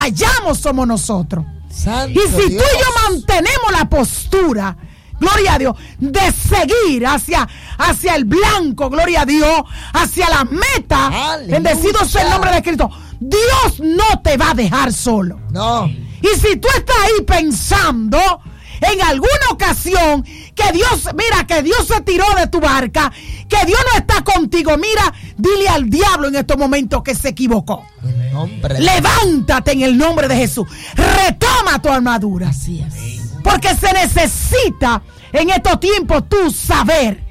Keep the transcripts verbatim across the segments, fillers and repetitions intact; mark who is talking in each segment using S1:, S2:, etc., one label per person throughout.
S1: hallamos somos nosotros.
S2: Santo
S1: y si
S2: Dios.
S1: tú y yo mantenemos la postura, gloria a Dios, de seguir hacia, hacia el blanco, gloria a Dios, hacia la meta,
S2: Aleluya.
S1: bendecido sea el nombre de Cristo, Dios no te va a dejar solo.
S2: No.
S1: Y si tú estás ahí pensando en alguna ocasión que Dios, mira, que Dios se tiró de tu barca, que Dios no está contigo, mira, dile al diablo en estos momentos que se equivocó.
S2: En nombre de
S1: Levántate en el nombre de Jesús. Retoma tu armadura.
S2: Así es.
S1: Porque se necesita en estos tiempos tú saber,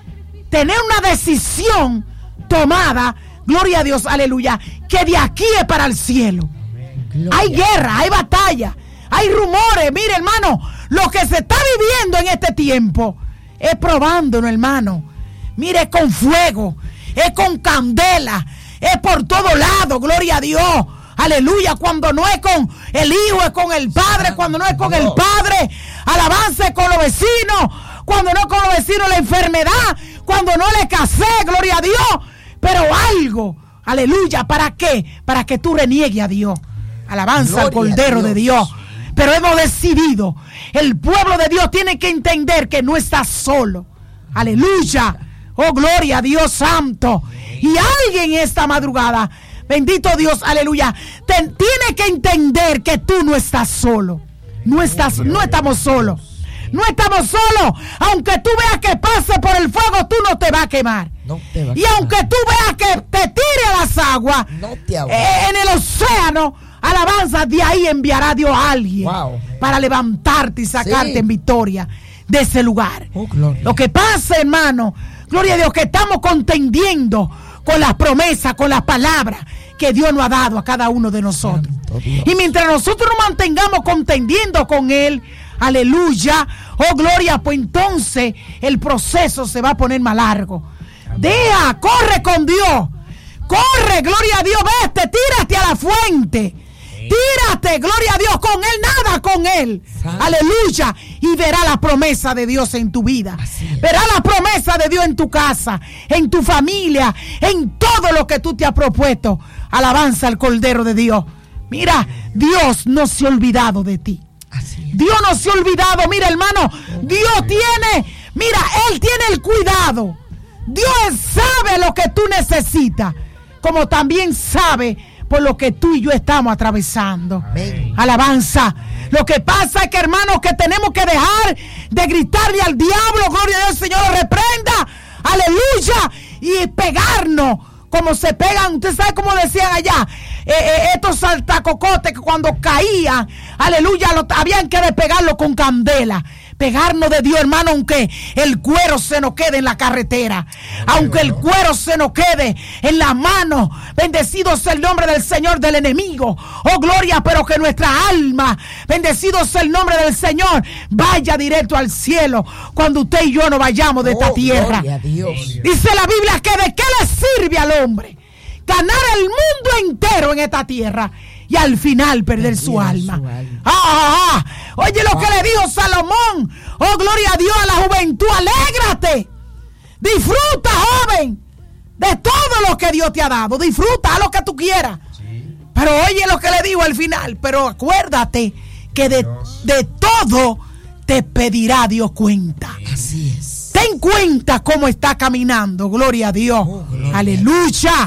S1: tener una decisión tomada, gloria a Dios, aleluya, que de aquí es para el cielo.
S2: Gloria.
S1: Hay guerra, hay batalla, hay rumores. Mire, hermano, lo que se está viviendo en este tiempo es probándonos, hermano. Mire, con fuego, es con candela, es por todos lados, gloria a Dios. Aleluya, cuando no es con el hijo, es con el padre, cuando no es con el padre, alabanza es con los vecinos, cuando no es con los vecinos la enfermedad, cuando no le casé, gloria a Dios, pero algo, aleluya, ¿para qué? Para que tú reniegues a Dios, alabanza al Cordero de Dios. Pero hemos decidido, el pueblo de Dios tiene que entender que no está solo, aleluya, oh gloria a Dios santo, y alguien esta madrugada, bendito Dios, aleluya, te, tiene que entender que tú no estás solo. No estás, no estamos solos. No estamos solos. Aunque tú veas que pase por el fuego, tú no te vas a quemar.
S2: No te va a
S1: y
S2: quemar.
S1: aunque tú veas que te tire a las aguas,
S2: No te ahogas.
S1: eh, en el océano, alabanza, de ahí enviará Dios a alguien
S2: Wow.
S1: para levantarte y sacarte
S2: Sí.
S1: en victoria de ese lugar.
S2: Oh, gloria.
S1: Lo que pasa, hermano, gloria a Dios, que estamos contendiendo con las promesas, con las palabras que Dios nos ha dado a cada uno de nosotros.
S2: Santo Dios.
S1: Y mientras nosotros nos mantengamos contendiendo con Él, aleluya, oh gloria, pues entonces el proceso se va a poner más largo. Deja, corre con Dios, corre, gloria a Dios, vete, tírate a la fuente. Tírate, gloria a Dios, con Él, nada con Él.
S2: Santo.
S1: Aleluya. Y verá la promesa de Dios en tu vida.
S2: Así es.
S1: Verá la promesa de Dios en tu casa, en tu familia, en todo lo que tú te has propuesto. Alabanza al Cordero de Dios. Mira, Dios no se ha olvidado de ti.
S2: Así es.
S1: Dios no se ha olvidado. Mira, hermano, Dios tiene, mira, Él tiene el cuidado. Dios sabe lo que tú necesitas, como también sabe por lo que tú y yo estamos atravesando.
S2: Amén.
S1: Alabanza. Lo que pasa es que, hermanos, que tenemos que dejar de gritarle al diablo, gloria a Dios, Señor, lo reprenda, aleluya, y pegarnos como se pegan. Usted sabe cómo decían allá, eh, eh, estos saltacocotes que cuando caían, aleluya, lo, habían que despegarlo con candela. Pegarnos de Dios, hermano, aunque el cuero se nos quede en la carretera, aunque el cuero se nos quede en la mano, bendecido sea el nombre del Señor del enemigo, oh gloria, pero que nuestra alma, bendecido sea el nombre del Señor, vaya directo al cielo cuando usted y yo nos vayamos de esta
S2: Oh,
S1: tierra.
S2: gloria a Dios.
S1: Dice la Biblia que de qué le sirve al hombre ganar el mundo entero en esta tierra y al final perder su alma.
S2: su alma.
S1: Ah, ah, ah. Oye lo que le dijo Salomón. Oh, gloria a Dios, a la juventud. Alégrate. Disfruta, joven, de todo lo que Dios te ha dado. Disfruta, haz lo que tú quieras. Pero oye lo que le digo al final. Pero acuérdate que de, de todo te pedirá Dios cuenta.
S2: Así es.
S1: Ten cuenta cómo está caminando. Gloria a Dios.
S2: Oh, gloria.
S1: Aleluya.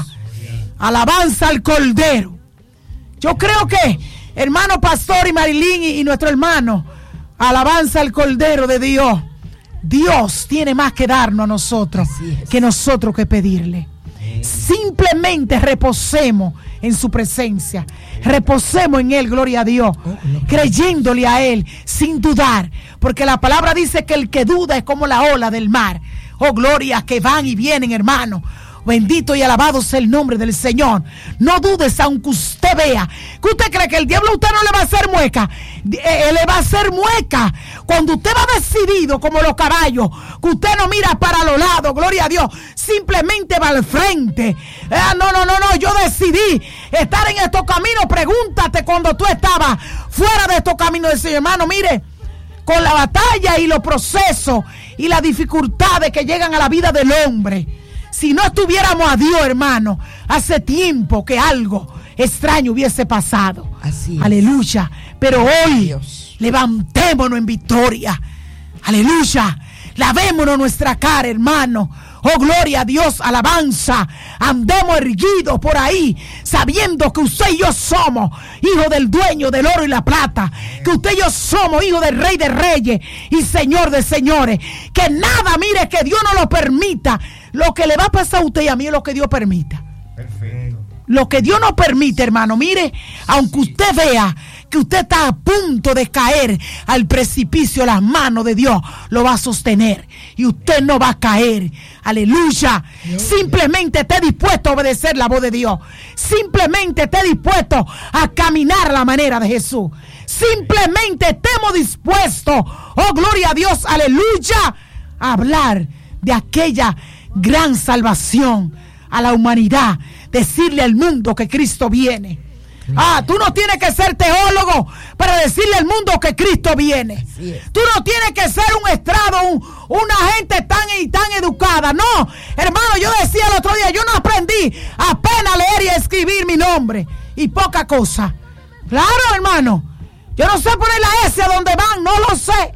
S1: Alabanza al Cordero. Yo creo que, hermano Pastor y Marilyn y, y nuestro hermano, alabanza al Cordero de Dios. Dios tiene más que darnos a nosotros que nosotros que pedirle. Simplemente reposemos en su presencia, reposemos en Él, gloria a Dios, creyéndole a Él sin dudar, porque la palabra dice que el que duda es como la ola del mar. Oh, gloria, que van y vienen, hermano. Bendito y alabado sea el nombre del Señor. No dudes, aunque usted vea que usted cree que el diablo a usted no le va a hacer mueca. Él le va a hacer mueca cuando usted va decidido como los caballos, que usted no mira para los lados, gloria a Dios, simplemente va al frente. Eh, no, no, no, no, yo decidí estar en estos caminos. Pregúntate cuando tú estabas fuera de estos caminos del Señor, hermano, mire, con la batalla y los procesos y las dificultades que llegan a la vida del hombre. Si no estuviéramos a Dios, hermano, hace tiempo que algo extraño hubiese pasado.
S2: Así es.
S1: Aleluya. Pero hoy
S2: Dios.
S1: levantémonos en victoria. Aleluya. Lavémonos nuestra cara, hermano. Oh, gloria a Dios, alabanza. Andemos erguidos por ahí, sabiendo que usted y yo somos hijos del dueño del oro y la plata. Que usted y yo somos hijos del Rey de Reyes y Señor de Señores. Que nada, mire, que Dios no lo permita. Lo que le va a pasar a usted y a mí es lo que Dios permita.
S3: Perfecto.
S1: Lo que Dios no permite, hermano, mire, aunque usted vea que usted está a punto de caer al precipicio, las manos de Dios lo va a sostener y usted no va a caer. Aleluya. Simplemente esté dispuesto a obedecer la voz de Dios. Simplemente esté dispuesto a caminar a la manera de Jesús. Simplemente estemos dispuestos, oh gloria a Dios, aleluya, a hablar de aquella gran salvación a la humanidad. Decirle al mundo que Cristo viene. Ah, tú no tienes que ser teólogo para decirle al mundo que Cristo viene. Tú no tienes que ser un estrado, un, una gente tan y tan educada. No, hermano, yo decía el otro día, yo no aprendí apenas leer y escribir mi nombre y poca cosa. Claro, hermano, yo no sé poner la S a donde van, no lo sé.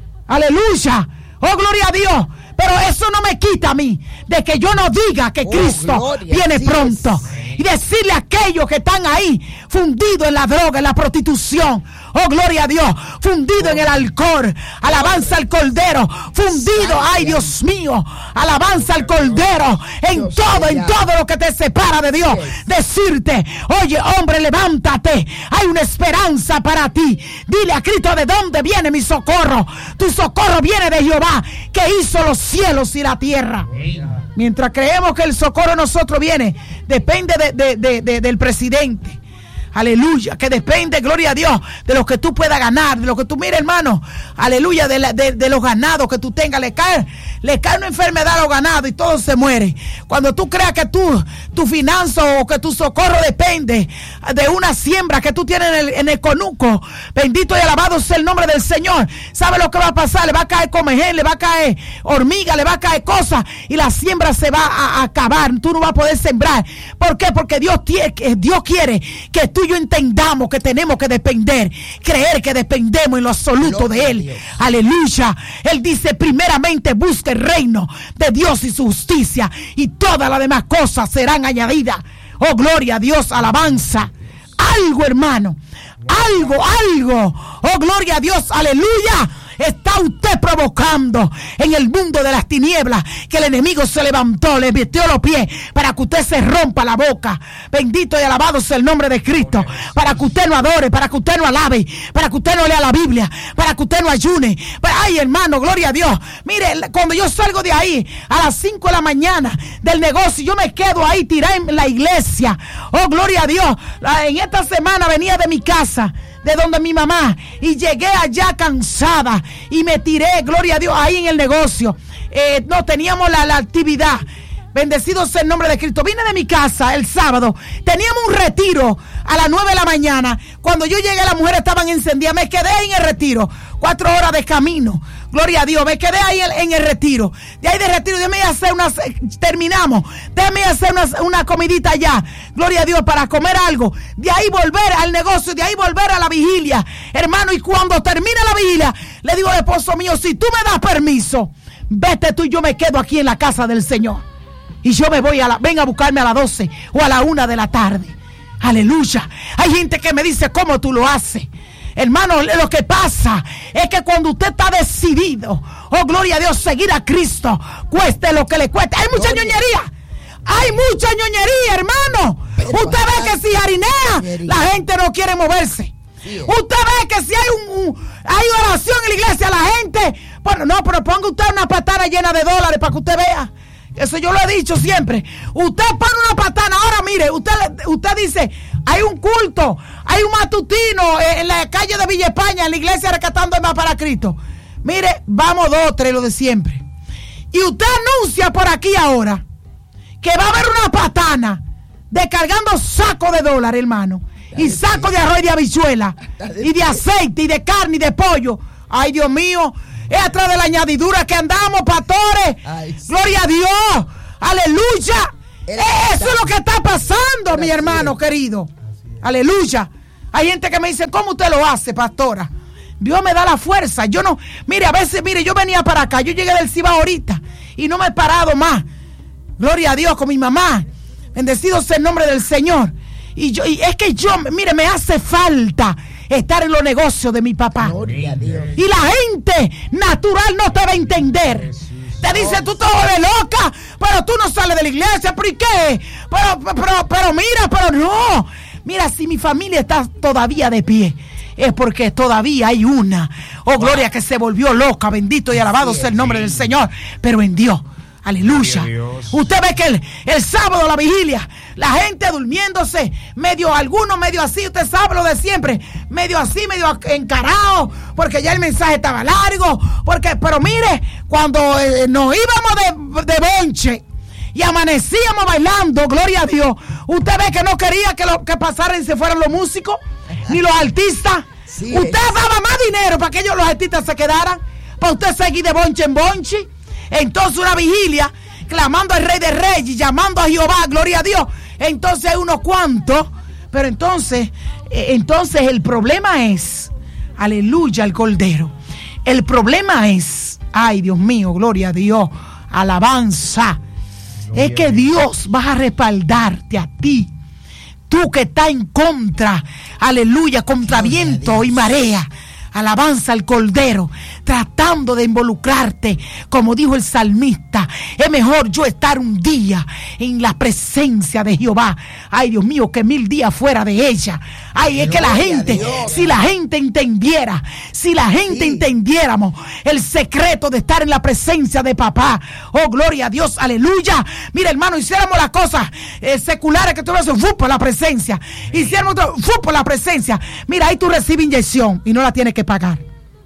S1: Aleluya, oh gloria a Dios. Pero eso no me quita a mí de que yo no diga que
S2: oh,
S1: Cristo
S2: gloria,
S1: viene pronto. Es. Y decirle a aquellos que están ahí fundidos en la droga, en la prostitución, oh gloria a Dios, fundido oh. en el alcohol, alabanza al Cordero, fundido, ay Dios mío, alabanza al Cordero, en Dios todo, en todo lo que te separa de Dios, decirte, oye hombre, levántate, hay una esperanza para ti. Dile a Cristo, ¿de dónde viene mi socorro? Tu socorro viene de Jehová, que hizo los cielos y la tierra. Mientras creemos que el socorro de nosotros viene, depende de, de, de, de, del presidente. Aleluya, que depende, gloria a Dios, de lo que tú puedas ganar, de lo que tú, mira hermano, aleluya, de, la, de, de los ganados que tú tengas. Le cae, le cae una enfermedad a los ganados y todos se mueren. Cuando tú creas que tú, tu finanza o que tu socorro depende de una siembra que tú tienes en el, en el conuco, bendito y alabado sea el nombre del Señor. ¿Sabe lo que va a pasar? Le va a caer comején, le va a caer hormiga, le va a caer cosas y la siembra se va a, a acabar. Tú no vas a poder sembrar. ¿Por qué? Porque Dios, tiene, Dios quiere que tú y yo entendamos que tenemos que depender, creer que dependemos en lo absoluto Gloria de Él. Aleluya. Él dice, primeramente busca el reino de Dios y su justicia y todas las demás cosas serán añadidas. Oh, gloria a Dios, alabanza. Algo, hermano, algo, algo. Oh, gloria a Dios, aleluya. Está usted provocando en el mundo de las tinieblas que el enemigo se levantó, le metió los pies para que usted se rompa la boca. Bendito y alabado sea el nombre de Cristo. Para que usted no adore, para que usted no alabe, para que usted no lea la Biblia, para que usted no ayune. Ay, hermano, gloria a Dios. Mire, cuando yo salgo de ahí a las cinco de la mañana del negocio, yo me quedo ahí tirada en la iglesia. Oh, gloria a Dios. En esta semana venía de mi casa, de donde mi mamá, y llegué allá cansada y me tiré, gloria a Dios, ahí en el negocio. Eh, no teníamos la, la actividad. Bendecido sea el nombre de Cristo. Vine de mi casa el sábado. Teníamos un retiro a las nueve de la mañana. Cuando yo llegué, las mujeres estaban encendidas. Me quedé ahí en el retiro. Cuatro horas de camino. Gloria a Dios. Me quedé ahí en, en el retiro. De ahí de retiro, déjame hacer una. Terminamos. Déjame hacer una, una comidita allá. Gloria a Dios, para comer algo. De ahí volver al negocio. De ahí volver a la vigilia. Hermano, y cuando termine la vigilia, le digo al esposo mío: si tú me das permiso, vete tú y yo me quedo aquí en la casa del Señor. Y yo me voy a la, ven a buscarme a las doce o a la una de la tarde. Aleluya. Hay gente que me dice, ¿cómo tú lo haces? Hermano, lo que pasa es que cuando usted está decidido, oh gloria a Dios, seguir a Cristo, cueste lo que le cueste. Hay mucha gloria. ñoñería. Hay mucha ñoñería, hermano. Pero usted ve que si harinea, la gente no quiere moverse. Sí. Usted ve que si hay un, un hay oración en la iglesia, la gente, bueno, no, pero ponga usted una patana llena de dólares para que usted vea. Eso yo lo he dicho siempre. Usted pone una patana. Ahora mire, usted, usted dice, hay un culto, hay un matutino en la calle de Villa España, en la iglesia Rescatando Almas para Cristo. Mire, vamos dos, tres, lo de siempre. Y usted anuncia por aquí ahora que va a haber una patana descargando sacos de dólares, hermano. Y sacos de arroz y de habichuela. Y de aceite, y de carne, y de pollo. Ay, Dios mío. Es atrás de la añadidura que andamos, pastores. Ay, sí. Gloria a Dios. Aleluya. Eso es lo que está pasando, mi hermano querido. Aleluya. Hay gente que me dice, ¿cómo usted lo hace, pastora? Dios me da la fuerza. Yo no, mire, a veces, mire, yo venía para acá, yo llegué del Cibao ahorita y no me he parado más. Gloria a Dios, con mi mamá. Bendecido sea el nombre del Señor. Y yo, y es que yo, mire, me hace falta estar en los negocios de mi papá.
S2: Gloria a Dios.
S1: Y la gente natural no te va a entender. Te dice, tú te vuelves loca, pero tú no sales de la iglesia. ¿Por qué? Pero, pero, pero mira, pero no. Mira, si mi familia está todavía de pie, es porque todavía hay una, oh gloria, que se volvió loca. Bendito y alabado sea el nombre del Señor. Pero en Dios, aleluya. Usted ve que el, el sábado, la vigilia, la gente durmiéndose, medio algunos, medio así, usted sabe lo de siempre, medio así, medio encarado, porque ya el mensaje estaba largo, porque, pero mire, cuando eh, nos íbamos de, de bonche y amanecíamos bailando, gloria a Dios, usted ve que no quería que, lo, que pasaran y se fueran los músicos, ni los artistas. Sí, usted es. Daba más dinero para que ellos, los artistas, se quedaran, para usted seguir de bonche en bonche. Entonces una vigilia, clamando al Rey de Reyes, llamando a Jehová, gloria a Dios. Entonces unos cuantos, pero entonces, eh, entonces el problema es, aleluya, el Cordero. El problema es, ay Dios mío, gloria a Dios, alabanza. Gloria es que Dios va a respaldarte a ti. Tú que estás en contra, aleluya, contra gloria viento y marea. Alabanza al Cordero, tratando de involucrarte, como dijo el salmista. Es mejor yo estar un día en la presencia de Jehová, ay Dios mío, que mil días fuera de ella. Ay, es que la gente, si la gente entendiera, si la gente sí. entendiéramos el secreto de estar en la presencia de papá, oh gloria a Dios, aleluya. Mira, hermano, hiciéramos las cosas eh, seculares que tú ves, fu por la presencia, hiciéramos fu por la presencia. Mira, ahí tú recibes inyección y no la tienes que pagar.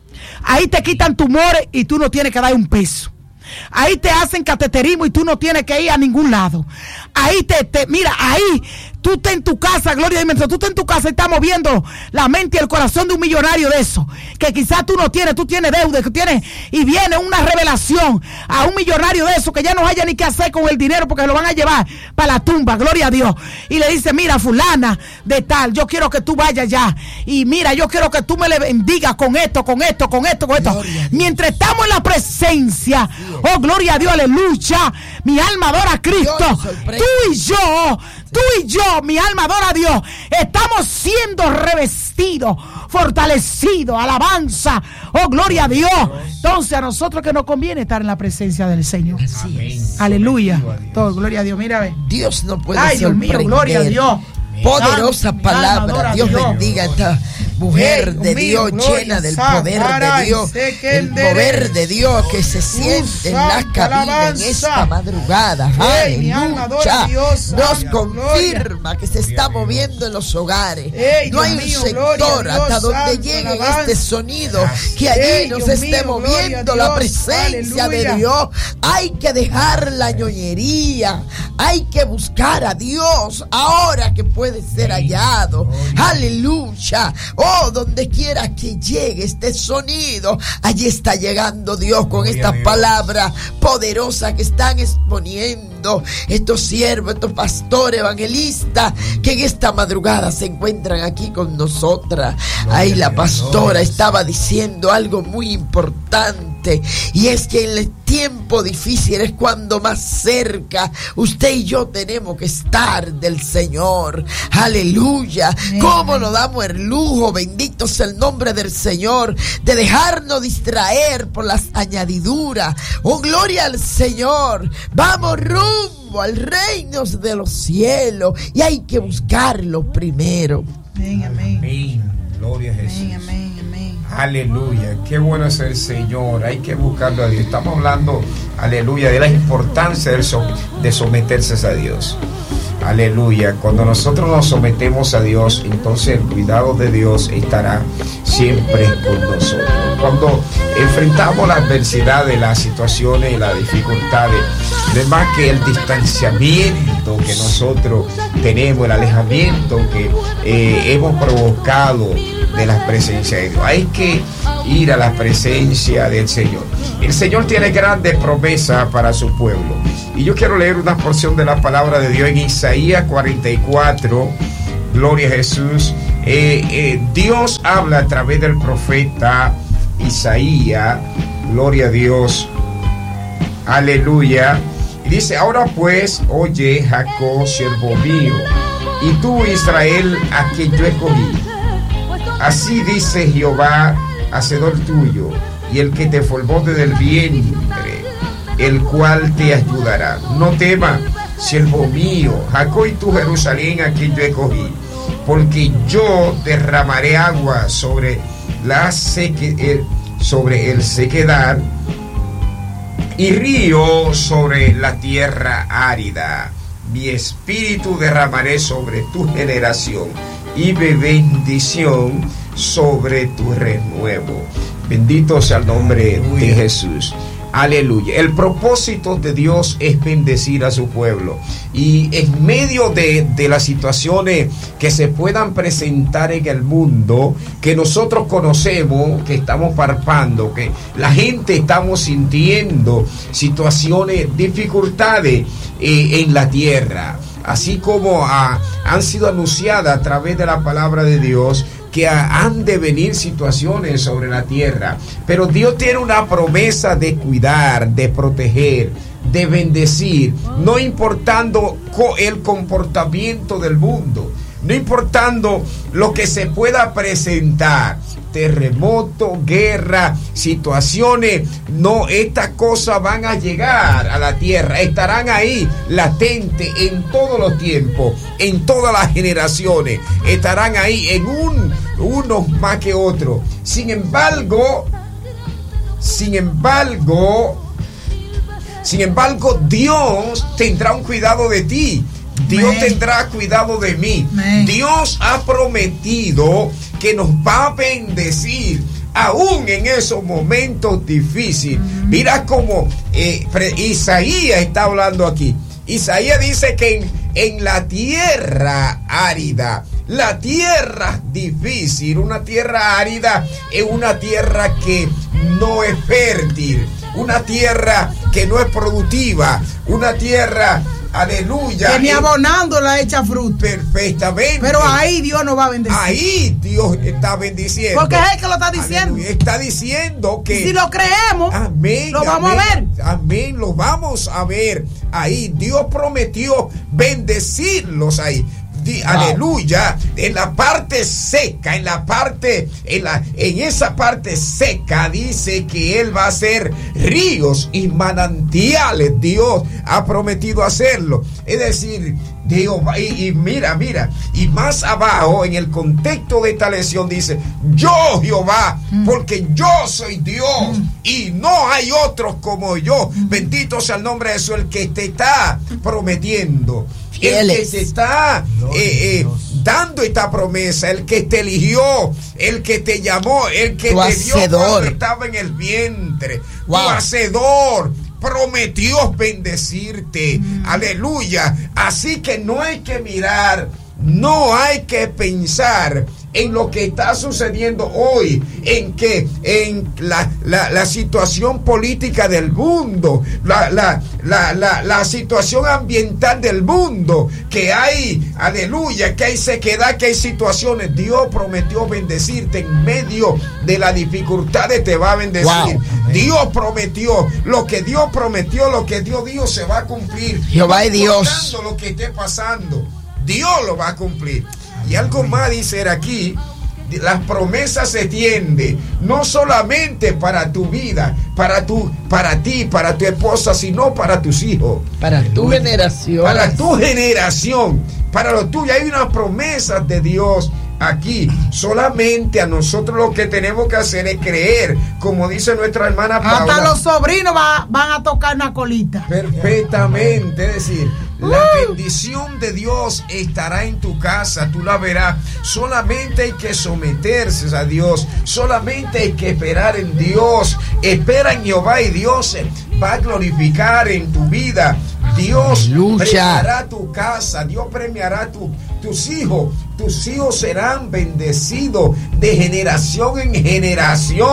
S1: Ahí te quitan tumores y tú no tienes que dar un peso. Ahí te hacen cateterismo y tú no tienes que ir a ningún lado. Ahí te, te mira, ahí tú estás en tu casa, gloria a Dios, mientras tú estás en tu casa y estás moviendo la mente y el corazón de un millonario de eso, que quizás tú no tienes, tú tienes deuda, que tienes, y viene una revelación a un millonario de eso que ya no haya ni qué hacer con el dinero porque lo van a llevar para la tumba, gloria a Dios, y le dice, mira, fulana de tal, yo quiero que tú vayas ya, y mira, yo quiero que tú me le bendigas con esto, con esto, con esto, con esto. Mientras estamos en la presencia, oh gloria a Dios, aleluya, mi alma adora a Cristo. Tú y yo, tú y yo, mi alma adora a Dios, estamos siendo revestidos, fortalecidos, alabanza, oh gloria a Dios. Entonces a nosotros que nos conviene estar en la presencia del Señor. Así es. Aleluya. Todo, gloria a Dios, mira, ve.
S2: Dios no puede
S1: Ay, Dios mío, gloria a Dios.
S2: Poderosa palabra. Dios bendiga a esta mujer de Dios, llena del poder de Dios, el poder de Dios que se siente en la cabina en esta madrugada. Aleluya. Nos confirma que se está moviendo en los hogares. No hay un sector hasta donde llegue este sonido que allí nos esté moviendo la presencia de Dios. Hay que dejar la ñoñería, hay que buscar a Dios ahora que puede ser hallado. Aleluya. Oh, donde quiera que llegue este sonido, allí está llegando Dios con esta palabra poderosa que están exponiendo estos siervos, estos pastores, evangelistas que en esta madrugada se encuentran aquí con nosotras. Ahí la pastora estaba diciendo algo muy importante, y es que en el tiempo difícil es cuando más cerca usted y yo tenemos que estar del Señor. Aleluya. ¿Cómo nos damos el lujo, bendito sea el nombre del Señor, de dejarnos distraer por las añadiduras? Oh, gloria al Señor. Vamos rumbo al reino de los cielos y hay que buscarlo primero.
S1: Amén, amén.
S3: Amén. Gloria a Jesús.
S1: Amén, amén, amén.
S3: Aleluya, qué bueno es el Señor, hay que buscarlo a Dios. Estamos hablando, aleluya, de la importancia de someterse a Dios. Aleluya, cuando nosotros nos sometemos a Dios, entonces el cuidado de Dios estará siempre con nosotros. Cuando enfrentamos la adversidad de las situaciones y las dificultades, no es más que el distanciamiento que nosotros tenemos, el alejamiento que eh, hemos provocado de la presencia de Dios. Hay que ir a la presencia del Señor. El Señor tiene grandes promesas para su pueblo. Y yo quiero leer una porción de la palabra de Dios en Isaías cuarenta y cuatro, Gloria a Jesús. Eh, eh, Dios habla a través del profeta Isaías. Gloria a Dios. Aleluya. Y dice: ahora pues, oye, Jacob, siervo mío, y tú, Israel, a quien yo escogí. Así dice Jehová, hacedor tuyo, y el que te formó desde el vientre, el cual te ayudará. No temas, siervo mío, Jacob, y tú, Jerusalén, a quien yo escogí, porque yo derramaré agua sobre la seque, sobre el sequedad, y río sobre la tierra árida. Mi espíritu derramaré sobre tu generación, y mi bendición sobre tu renuevo. Bendito sea el nombre Aleluya. de Jesús. Aleluya. El propósito de Dios es bendecir a su pueblo. Y en medio de, de las situaciones que se puedan presentar en el mundo, que nosotros conocemos, que estamos palpando, que la gente estamos sintiendo situaciones, dificultades eh, en la tierra, así como ah, han sido anunciadas a través de la palabra de Dios, que han de venir situaciones sobre la tierra, pero Dios tiene una promesa de cuidar, de proteger, de bendecir, no importando el comportamiento del mundo, no importando lo que se pueda presentar, terremoto, guerra, situaciones, no, estas cosas van a llegar a la tierra, estarán ahí latentes en todos los tiempos, en todas las generaciones, estarán ahí en un, unos más que otros. Sin embargo, sin embargo, sin embargo, Dios tendrá un cuidado de ti. Dios Amén. tendrá cuidado de mí. Amén. Dios ha prometido que nos va a bendecir aún en esos momentos difíciles. Mm. Mira cómo eh, Isaías está hablando aquí. Isaías dice que en, en la tierra árida, la tierra difícil, una tierra árida es una tierra que no es fértil, una tierra que no es productiva, una tierra, aleluya,
S1: que ni abonando la echa fruto.
S3: Perfectamente.
S1: Pero ahí Dios nos va a bendecir.
S3: Ahí Dios está bendiciendo.
S1: Porque es el que lo está diciendo.
S3: Aleluya. Está diciendo que
S1: y si lo creemos,
S3: amén,
S1: lo vamos
S3: amén,
S1: a ver.
S3: Amén, lo vamos a ver ahí. Dios prometió bendecirlos ahí. Wow. Aleluya, en la parte seca, en la parte, en la, en esa parte seca dice que Él va a hacer ríos y manantiales. Dios ha prometido hacerlo. Es decir, Dios, y, y mira, mira, y más abajo en el contexto de esta lección dice: yo Jehová, mm. porque yo soy Dios mm. y no hay otros como yo. Mm. Bendito sea el nombre de Jesús, el que te está prometiendo. El que te está eh, eh, dando esta promesa, el que te eligió, el que te llamó, el que
S2: tu
S3: te
S2: hacedor.
S3: dio cuando estaba en el vientre, wow. tu hacedor, prometió bendecirte. Mm. Aleluya. Así que no hay que mirar, no hay que pensar en lo que está sucediendo hoy, en que en la, la, la situación política del mundo, la, la, la, la, la situación ambiental del mundo, que hay, aleluya, que hay sequedad, que hay situaciones. Dios prometió bendecirte en medio de las dificultades, te va a bendecir. Wow. Dios prometió, lo que Dios prometió, lo que Dios dijo se va a cumplir.
S2: Jehová es Dios.
S3: Lo que esté pasando, Dios lo va a cumplir. Y algo más dice aquí: las promesas se tienden no solamente para tu vida, para tu, para ti, para tu esposa, sino para tus hijos,
S2: para tu generación,
S3: para tu generación, para lo tuyo. Hay unas promesas de Dios aquí. Solamente a nosotros lo que tenemos que hacer es creer, como dice nuestra hermana Paula.
S1: Hasta los sobrinos va, van a tocar una colita.
S3: Perfectamente, es decir, la bendición de Dios estará en tu casa, tú la verás. Solamente hay que someterse a Dios, solamente hay que esperar en Dios. Espera en Jehová y Dios se va a glorificar en tu vida. Dios Lucha. premiará tu casa, Dios premiará tu, tus hijos. Tus hijos serán bendecidos de generación en generación.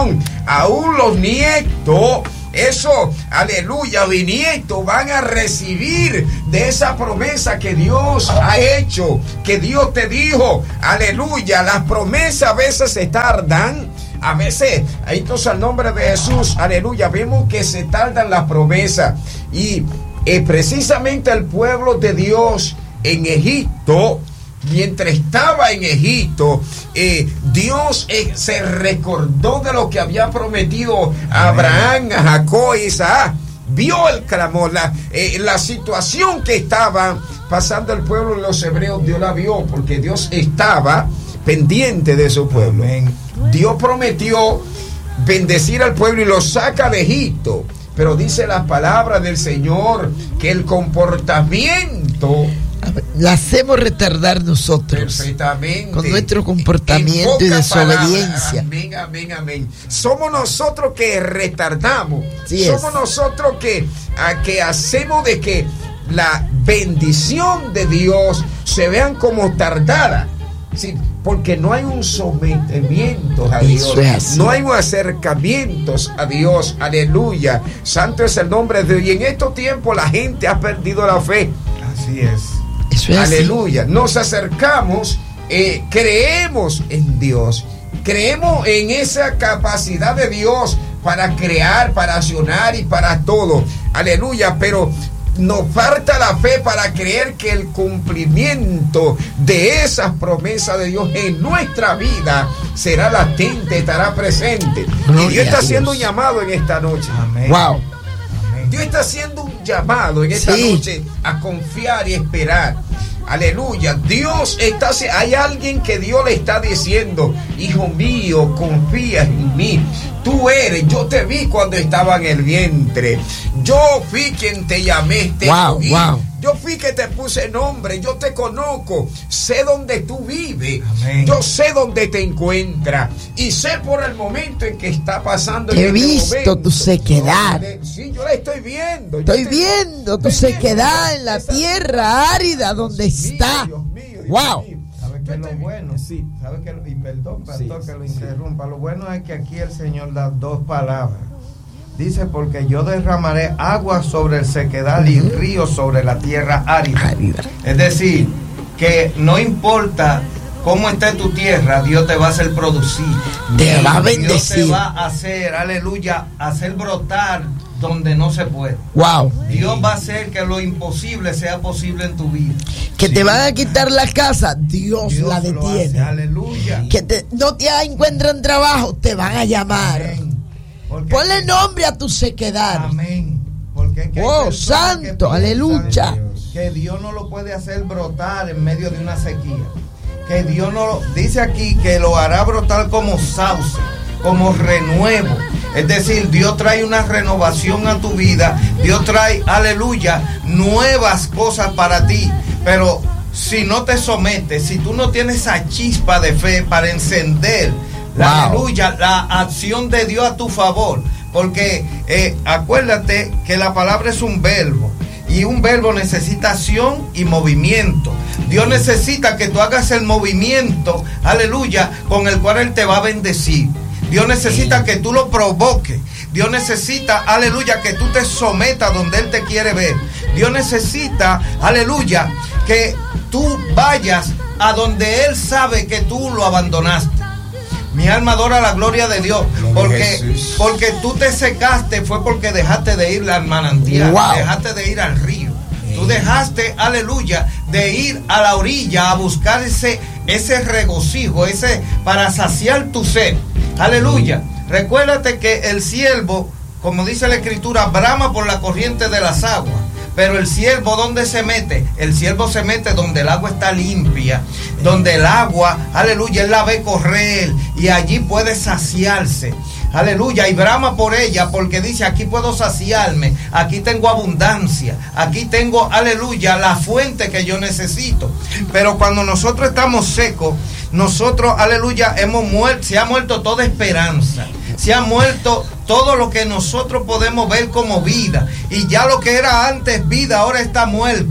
S3: aún los nietos, eso, aleluya, bisnietos van a recibir de esa promesa que Dios ha hecho, que Dios te dijo, aleluya. Las promesas a veces se tardan, a veces, ahí tosa el nombre de Jesús, aleluya, vemos que se tardan las promesas. Y eh, precisamente el pueblo de Dios en Egipto, mientras estaba en Egipto, eh, Dios eh, se recordó de lo que había prometido a Abraham, a Jacob y Isaac. Vio el clamor, la, eh, la situación que estaba pasando el pueblo de los hebreos. Dios la vio porque Dios estaba pendiente de su pueblo. Amén. Dios prometió bendecir al pueblo y lo saca de Egipto, pero dice la palabra del Señor que el comportamiento
S2: la hacemos retardar nosotros con nuestro comportamiento y desobediencia.
S3: Amén, amén, amén. Somos nosotros que retardamos.
S2: Sí,
S3: somos
S2: es.
S3: nosotros que, a, que hacemos de que la bendición de Dios se vean como tardada. Sí, porque no hay un sometimiento a Dios, no hay un acercamiento a Dios, aleluya. Santo es el nombre de Dios. Y en estos tiempos la gente ha perdido la fe.
S4: Así es.
S2: Eso es
S3: aleluya.
S2: así.
S3: Nos acercamos, eh, creemos en Dios, creemos en esa capacidad de Dios para crear, para accionar y para todo, aleluya. Pero nos falta la fe para creer que el cumplimiento de esas promesas de Dios en nuestra vida será latente, estará presente. Gloria y Dios está haciendo un llamado en esta noche.
S4: Amén.
S2: Wow.
S4: Amén.
S3: Dios está haciendo un llamado en esta
S2: sí.
S3: noche a confiar y esperar. Aleluya. Dios está, hay alguien que Dios le está diciendo: hijo mío, confía en mí. Tú eres, yo te vi cuando estaba en el vientre. Yo fui quien te llamé, te
S2: wow,
S3: vi.
S2: Wow.
S3: Yo fui que te puse nombre, yo te conozco, sé dónde tú vives.
S4: Amén.
S3: Yo sé dónde te encuentras y sé por el momento en que está pasando.
S2: He
S3: en
S2: visto
S3: este
S2: tu sequedad.
S3: Sí, yo la estoy viendo.
S2: Estoy
S3: te,
S2: viendo tu
S3: estoy
S2: sequedad
S3: viendo
S2: en la
S3: esa,
S2: tierra árida donde
S3: Dios
S2: está.
S3: Mío, Dios mío, Dios
S2: wow.
S3: mío.
S4: ¿Sabe qué es lo bueno?
S3: Sí.
S4: ¿Sabe qué? Y perdón, pastor,
S3: Sí,
S4: que lo
S3: sí.
S4: interrumpa. Lo bueno es que aquí el Señor da dos palabras. Dice: porque yo derramaré agua sobre el sequedal y ríos sobre la tierra árida.
S2: Árida.
S4: Es decir, que no importa cómo esté tu tierra, Dios te va a hacer producir.
S2: Te va a
S4: Dios
S2: bendecir.
S4: te va a hacer, aleluya, hacer brotar donde no se puede.
S2: Wow.
S4: Dios va a hacer que lo imposible sea posible en tu vida.
S2: Que
S4: Sí.
S2: te van a quitar la casa, Dios,
S4: Dios
S2: la
S4: lo
S2: detiene.
S4: hace, aleluya.
S2: Que te, no te encuentran trabajo, te van a llamar.
S4: Amén. Porque-
S2: Ponle nombre a tu sequedad.
S4: Amén. Porque es que hay
S2: Oh,
S4: personas que
S2: santo,
S4: piensan
S2: aleluya.
S4: que Dios no lo puede hacer brotar en medio de una sequía. Que Dios no lo, dice aquí que lo hará brotar como sauce, como renuevo. Es decir, Dios trae una renovación a tu vida. Dios trae, aleluya, nuevas cosas para ti. Pero si no te sometes, si tú no tienes esa chispa de fe para encender, la,
S2: Wow.
S4: aleluya, la acción de Dios a tu favor. Porque eh, acuérdate que la palabra es un verbo. Y un verbo necesita acción y movimiento. Dios necesita que tú hagas el movimiento, aleluya, con el cual Él te va a bendecir. Dios necesita que tú lo provoques. Dios necesita, aleluya, que tú te sometas donde Él te quiere ver. Dios necesita, aleluya, que tú vayas a donde Él sabe que tú lo abandonaste. Mi alma adora la gloria de Dios. Porque, porque tú te secaste fue porque dejaste de ir al manantial.
S2: Wow.
S4: Dejaste de ir al río. Tú dejaste, aleluya, de ir a la orilla a buscar ese, ese regocijo, ese para saciar tu sed. Aleluya. Recuérdate que el siervo, como dice la escritura, brama por la corriente de las aguas. Pero el siervo, ¿dónde se mete? El siervo se mete donde el agua está limpia, donde el agua, aleluya, él la ve correr y allí puede saciarse. Aleluya, y brama por ella porque dice: aquí puedo saciarme, aquí tengo abundancia, aquí tengo, aleluya, la fuente que yo necesito. Pero cuando nosotros estamos secos, nosotros, aleluya, hemos muerto, se ha muerto toda esperanza, se ha muerto todo lo que nosotros podemos ver como vida, y ya lo que era antes vida ahora está muerto.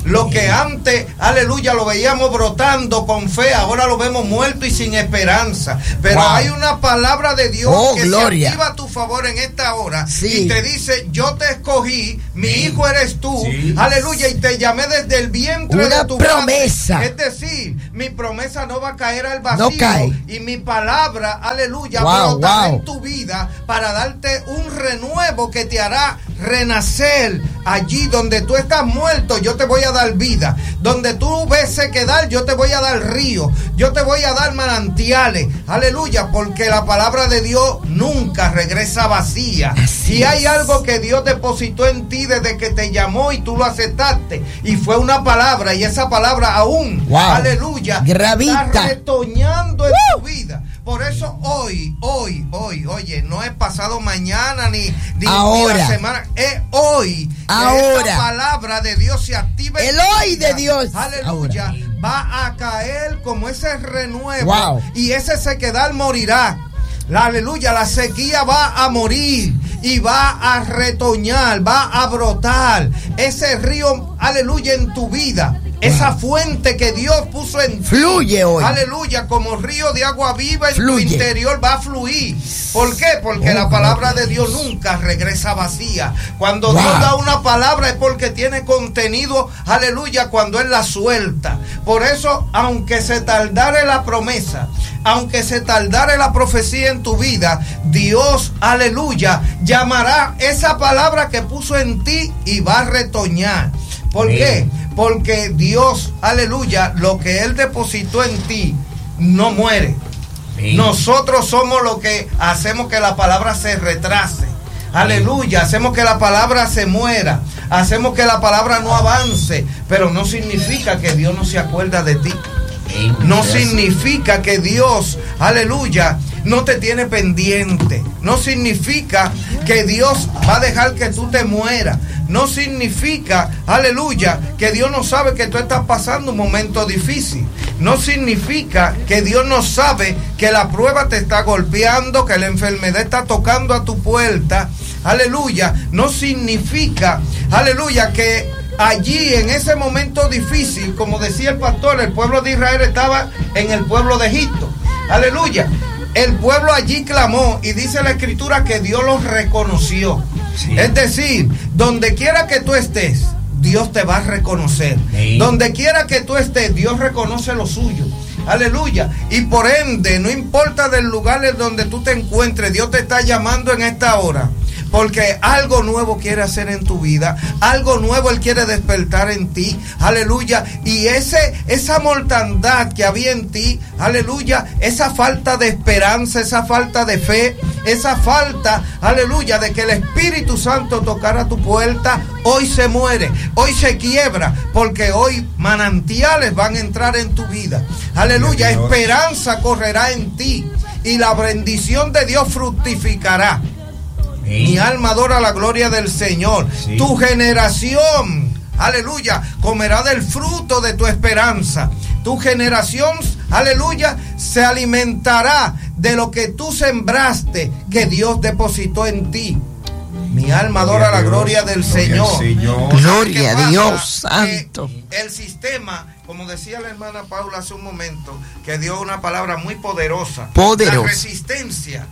S4: Lo que antes, aleluya, lo veíamos brotando con fe, ahora lo vemos muerto y sin esperanza. Pero wow. hay una palabra de Dios
S2: oh,
S4: que
S2: gloria.
S4: se activa a tu favor en esta hora.
S2: Sí.
S4: Y te dice, yo te escogí, mi sí. hijo eres tú, sí. aleluya, y te llamé desde el vientre
S2: una
S4: de tu
S2: promesa.
S4: madre. Es decir, mi promesa no va a caer al vacío.
S2: No cae.
S4: Y mi palabra, aleluya,
S2: wow,
S4: brotará
S2: wow.
S4: en tu vida para darte un renuevo que te hará renacer. Allí donde tú estás muerto, yo te voy a dar vida. Donde tú ves sequedad, yo te voy a dar río. Yo te voy a dar manantiales. Aleluya, porque la palabra de Dios nunca regresa vacía.
S2: Así
S4: y hay
S2: es.
S4: algo que Dios depositó en ti desde que te llamó y tú lo aceptaste. Y fue una palabra, y esa palabra aún,
S2: wow.
S4: aleluya,
S2: Gravita.
S4: está retoñando en tu vida. Por eso hoy, hoy, hoy, oye, no es pasado mañana ni, ni,
S2: ahora.
S4: ni la semana, es hoy.
S2: Ahora.
S4: Esta palabra de Dios se activa.
S2: El hoy de Dios.
S4: Aleluya. Ahora. Va a caer como ese renuevo.
S2: Wow.
S4: Y ese sequedad morirá. La aleluya, la sequía va a morir y va a retoñar, va a brotar. Ese río, aleluya, en tu vida. Esa fuente que Dios puso en ti,
S2: fluye hoy.
S4: Aleluya, como río de agua viva en
S2: fluye.
S4: Tu interior va a fluir. ¿Por qué? Porque oh, la palabra de Dios nunca regresa vacía. Cuando wow. Dios da una palabra es porque tiene contenido, aleluya, cuando Él la suelta. Por eso, aunque se tardare la promesa, aunque se tardare la profecía en tu vida, Dios, aleluya, llamará esa palabra que puso en ti y va a retoñar. ¿Por Bien. qué? Porque Dios, aleluya, lo que Él depositó en ti no muere. Bien. Nosotros somos los que hacemos que la palabra se retrase. Aleluya, hacemos que la palabra se muera, hacemos que la palabra no avance, pero no significa que Dios no se acuerda de ti. No significa que Dios, aleluya, no te tiene pendiente. No significa que Dios va a dejar que tú te mueras. No significa, aleluya, que Dios no sabe que tú estás pasando un momento difícil. No significa que Dios no sabe que la prueba te está golpeando, que la enfermedad está tocando a tu puerta. Aleluya. No significa, aleluya, que allí en ese momento difícil, como decía el pastor, el pueblo de Israel estaba en el pueblo de Egipto. Aleluya. El pueblo allí clamó y dice la escritura que Dios los reconoció. Sí. Es decir, donde quiera que tú estés, Dios te va a reconocer. Sí. Donde quiera que tú estés, Dios reconoce lo suyo. Aleluya. Y por ende, no importa del lugar en donde tú te encuentres, Dios te está llamando en esta hora. Porque algo nuevo quiere hacer en tu vida, algo nuevo Él quiere despertar en ti, aleluya, y ese, esa mortandad que había en ti, aleluya, esa falta de esperanza, esa falta de fe, esa falta, aleluya, de que el Espíritu Santo tocara tu puerta, hoy se muere, hoy se quiebra, porque hoy manantiales van a entrar en tu vida, aleluya, esperanza correrá en ti, y la bendición de Dios fructificará. Sí. Mi alma adora la gloria del Señor. Sí. Tu generación, aleluya, comerá del fruto de tu esperanza. Tu generación, aleluya, se alimentará de lo que tú sembraste, que Dios depositó en ti. Mi alma adora la gloria del Señor.
S2: Gloria a Dios santo.
S4: El sistema, como decía la hermana Paula hace un momento, que dio una palabra muy poderosa.
S2: Poderosa.
S4: La resistencia.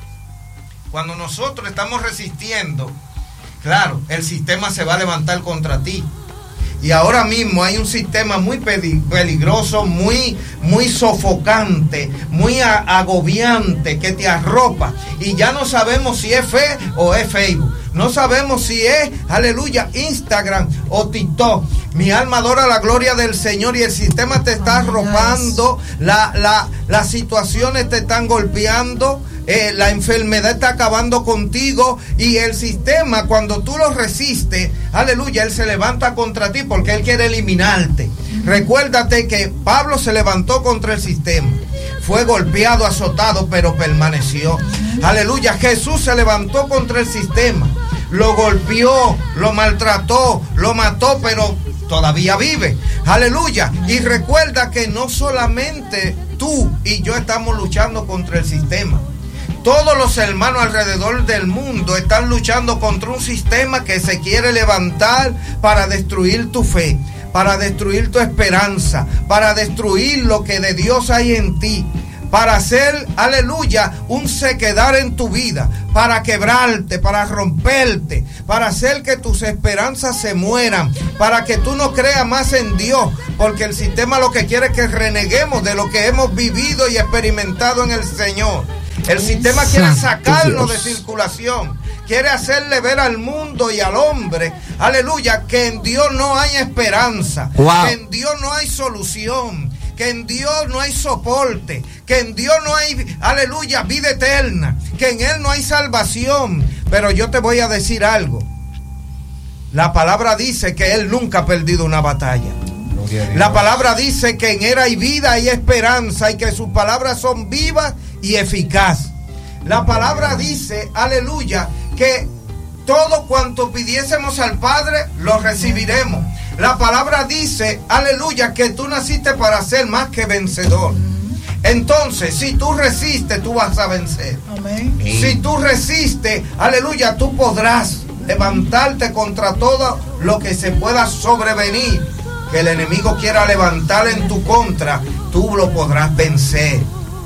S4: Cuando nosotros estamos resistiendo, claro, el sistema se va a levantar contra ti. Y ahora mismo hay un sistema muy peligroso, muy, muy sofocante, muy agobiante, que te arropa. Y ya no sabemos si es fe o es Facebook. No sabemos si es, aleluya, Instagram o TikTok. Mi alma adora la gloria del Señor y el sistema te está arropando, la, la, las situaciones te están golpeando. Eh, la enfermedad está acabando contigo y el sistema, cuando tú lo resistes, aleluya, Él se levanta contra ti porque Él quiere eliminarte. Recuérdate que Pablo se levantó contra el sistema, fue golpeado, azotado, pero permaneció. Aleluya, Jesús se levantó contra el sistema, lo golpeó, lo maltrató, lo mató, pero todavía vive. Aleluya. Y recuerda que no solamente tú y yo estamos luchando contra el sistema. Todos los hermanos alrededor del mundo están luchando contra un sistema que se quiere levantar para destruir tu fe, para destruir tu esperanza, para destruir lo que de Dios hay en ti, para hacer, aleluya, un sequedar en tu vida, para quebrarte, para romperte, para hacer que tus esperanzas se mueran, para que tú no creas más en Dios, porque el sistema lo que quiere es que reneguemos de lo que hemos vivido y experimentado en el Señor. El sistema quiere sacarnos de circulación, quiere hacerle ver al mundo y al hombre, aleluya, que en Dios no hay esperanza, wow. que en Dios no hay solución, que en Dios no hay soporte, que en Dios no hay, aleluya, vida eterna, que en Él no hay salvación. Pero yo te voy a decir algo. La palabra dice que Él nunca ha perdido una batalla. La palabra dice que en Él hay vida y esperanza y que sus palabras son vivas y eficaz. La palabra dice, aleluya, que todo cuanto pidiésemos al Padre lo recibiremos. La palabra dice, aleluya, que tú naciste para ser más que vencedor. Entonces, si tú resistes, tú vas a vencer. Amén. Si tú resistes, aleluya, tú podrás levantarte contra todo lo que se pueda sobrevenir, que el enemigo quiera levantar en tu contra, tú lo podrás vencer.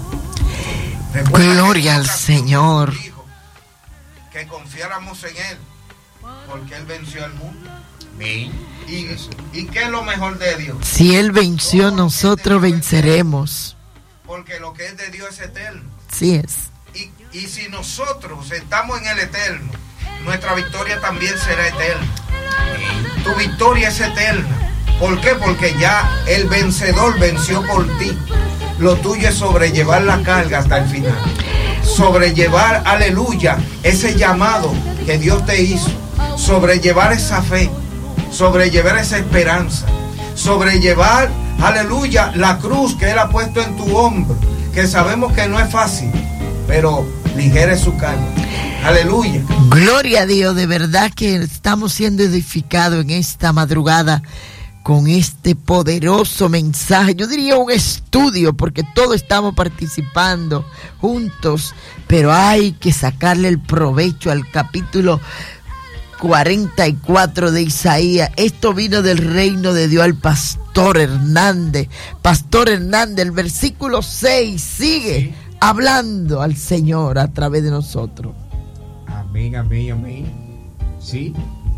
S4: Recuerda
S2: Gloria al Señor.
S4: Que confiáramos en Él, porque Él venció al mundo. ¿Y, ¿Y qué es lo mejor de Dios?
S2: Si Él venció, nosotros venceremos.
S4: Porque lo que es de Dios es eterno.
S2: Sí es.
S4: Y, y si nosotros estamos en el eterno, nuestra victoria también será eterna. Tu victoria es eterna. ¿Por qué? Porque ya el vencedor venció por ti. Lo tuyo es sobrellevar la carga hasta el final. Sobrellevar, aleluya, ese llamado que Dios te hizo. Sobrellevar esa fe. Sobrellevar esa esperanza. Sobrellevar, aleluya, la cruz que Él ha puesto en tu hombro. Que sabemos que no es fácil, pero ligera es su carga. Aleluya.
S2: Gloria a Dios, de verdad que estamos siendo edificados en esta madrugada con este poderoso mensaje. Yo diría un estudio, porque todos estamos participando juntos, pero hay que sacarle el provecho al capítulo cuarenta y cuatro de Isaías. Esto vino del reino de Dios al pastor Hernández. Pastor Hernández, el versículo seis sigue sí. hablando al Señor a través de nosotros.
S3: Amén, amén, amén. Sí.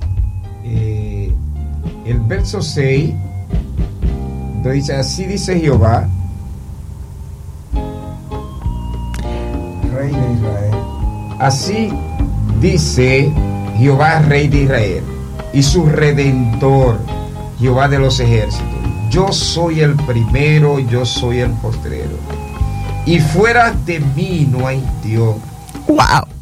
S3: Eh, el verso seis dice, así dice Jehová, Rey de Israel. Así dice Jehová, Rey de Israel, y su Redentor, Jehová de los ejércitos. Yo soy el primero, yo soy el postrero, y fuera de mí no hay Dios.
S2: ¡Wow!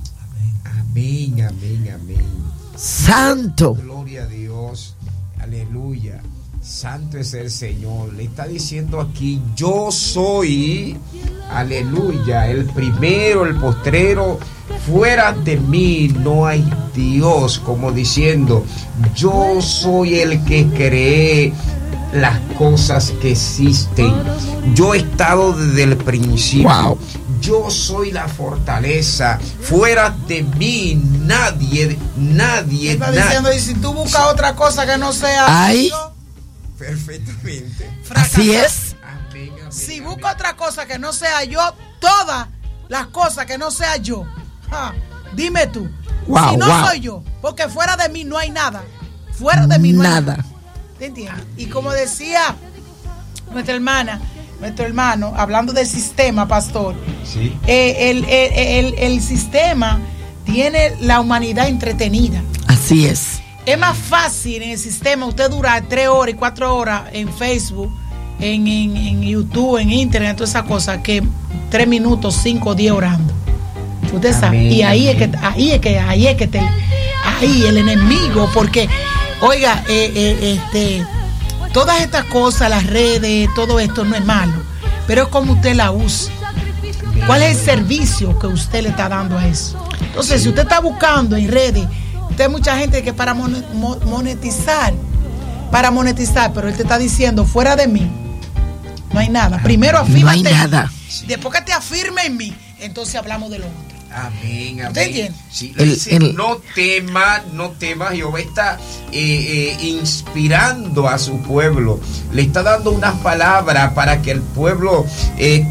S3: Amén, amén, amén.
S2: Santo.
S3: Gloria a Dios. Aleluya. Santo es el Señor. Le está diciendo aquí, yo soy, aleluya, el primero, el postrero. Fuera de mí no hay Dios, como diciendo, yo soy el que cree las cosas que existen. Yo he estado desde el principio. Wow. Yo soy la fortaleza. Fuera de mí nadie, nadie,
S1: está
S3: nadie.
S1: diciendo, y si tú buscas otra cosa que no sea
S2: Ay.
S1: yo,
S3: perfectamente.
S2: Fracasar. Así es.
S3: Amén, amén,
S1: si
S3: amén.
S1: busco otra cosa que no sea yo, todas las cosas que no sea yo, ja, dime tú,
S2: wow,
S1: si no
S2: wow.
S1: soy yo, porque fuera de mí no hay nada. Fuera de mí no
S2: nada.
S1: hay nada. ¿Te entiendes? Y como decía nuestra hermana, nuestro hermano, hablando del sistema, pastor,
S3: sí.
S1: eh, el, el, el, el sistema tiene la humanidad entretenida.
S2: Así es.
S1: Es más fácil en el sistema usted durar tres horas y cuatro horas en Facebook, en, en, en YouTube, en Internet, todas esas cosas, que tres minutos, cinco, diez orando. Usted sabe. Amén, y ahí amén. es que, ahí es que, ahí es que te, ahí el enemigo, porque, oiga, eh, eh, este, todas estas cosas, las redes, todo esto no es malo, pero es como usted la usa. ¿Cuál es el servicio que usted le está dando a eso? Entonces, si usted está buscando en redes, usted hay mucha gente que para monetizar, para monetizar, pero él te está diciendo, fuera de mí, no hay nada. Primero afírmate.
S2: No hay nada.
S1: Después que te afirme en mí, entonces hablamos de lo otro.
S3: Amén, amén.
S1: ¿Usted entiende?
S3: Sí, le dice, el, el, no temas, no temas. Jehová está eh, eh, inspirando a su pueblo. Le está dando unas palabras para que el pueblo eh,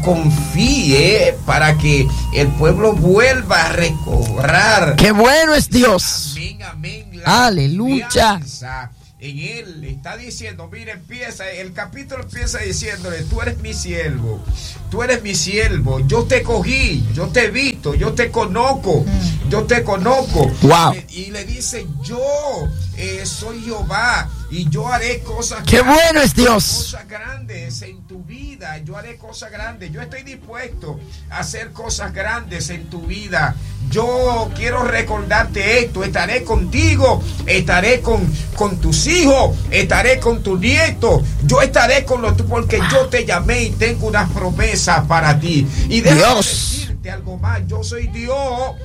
S3: confíe, para que el pueblo vuelva a recobrar.
S2: ¡Qué bueno es Dios!
S3: Amén, amén. La
S2: aleluya.
S3: En él le está diciendo, mire, empieza, el capítulo empieza diciéndole, tú eres mi siervo, tú eres mi siervo, yo te cogí, yo te he visto, yo te conozco, yo te conozco.
S2: Wow.
S3: Y, y le dice, yo eh, soy Jehová y yo haré cosas
S2: ¡qué
S3: grandes,
S2: bueno es Dios!
S3: Cosas grandes en tu vida, yo haré cosas grandes, yo estoy dispuesto a hacer cosas grandes en tu vida. Yo quiero recordarte esto, estaré contigo, estaré con, con tus hijos, estaré con tus nietos, yo estaré con los tuyos porque yo te llamé y tengo unas promesas para ti. Y déjame decirte algo más, yo soy Dios,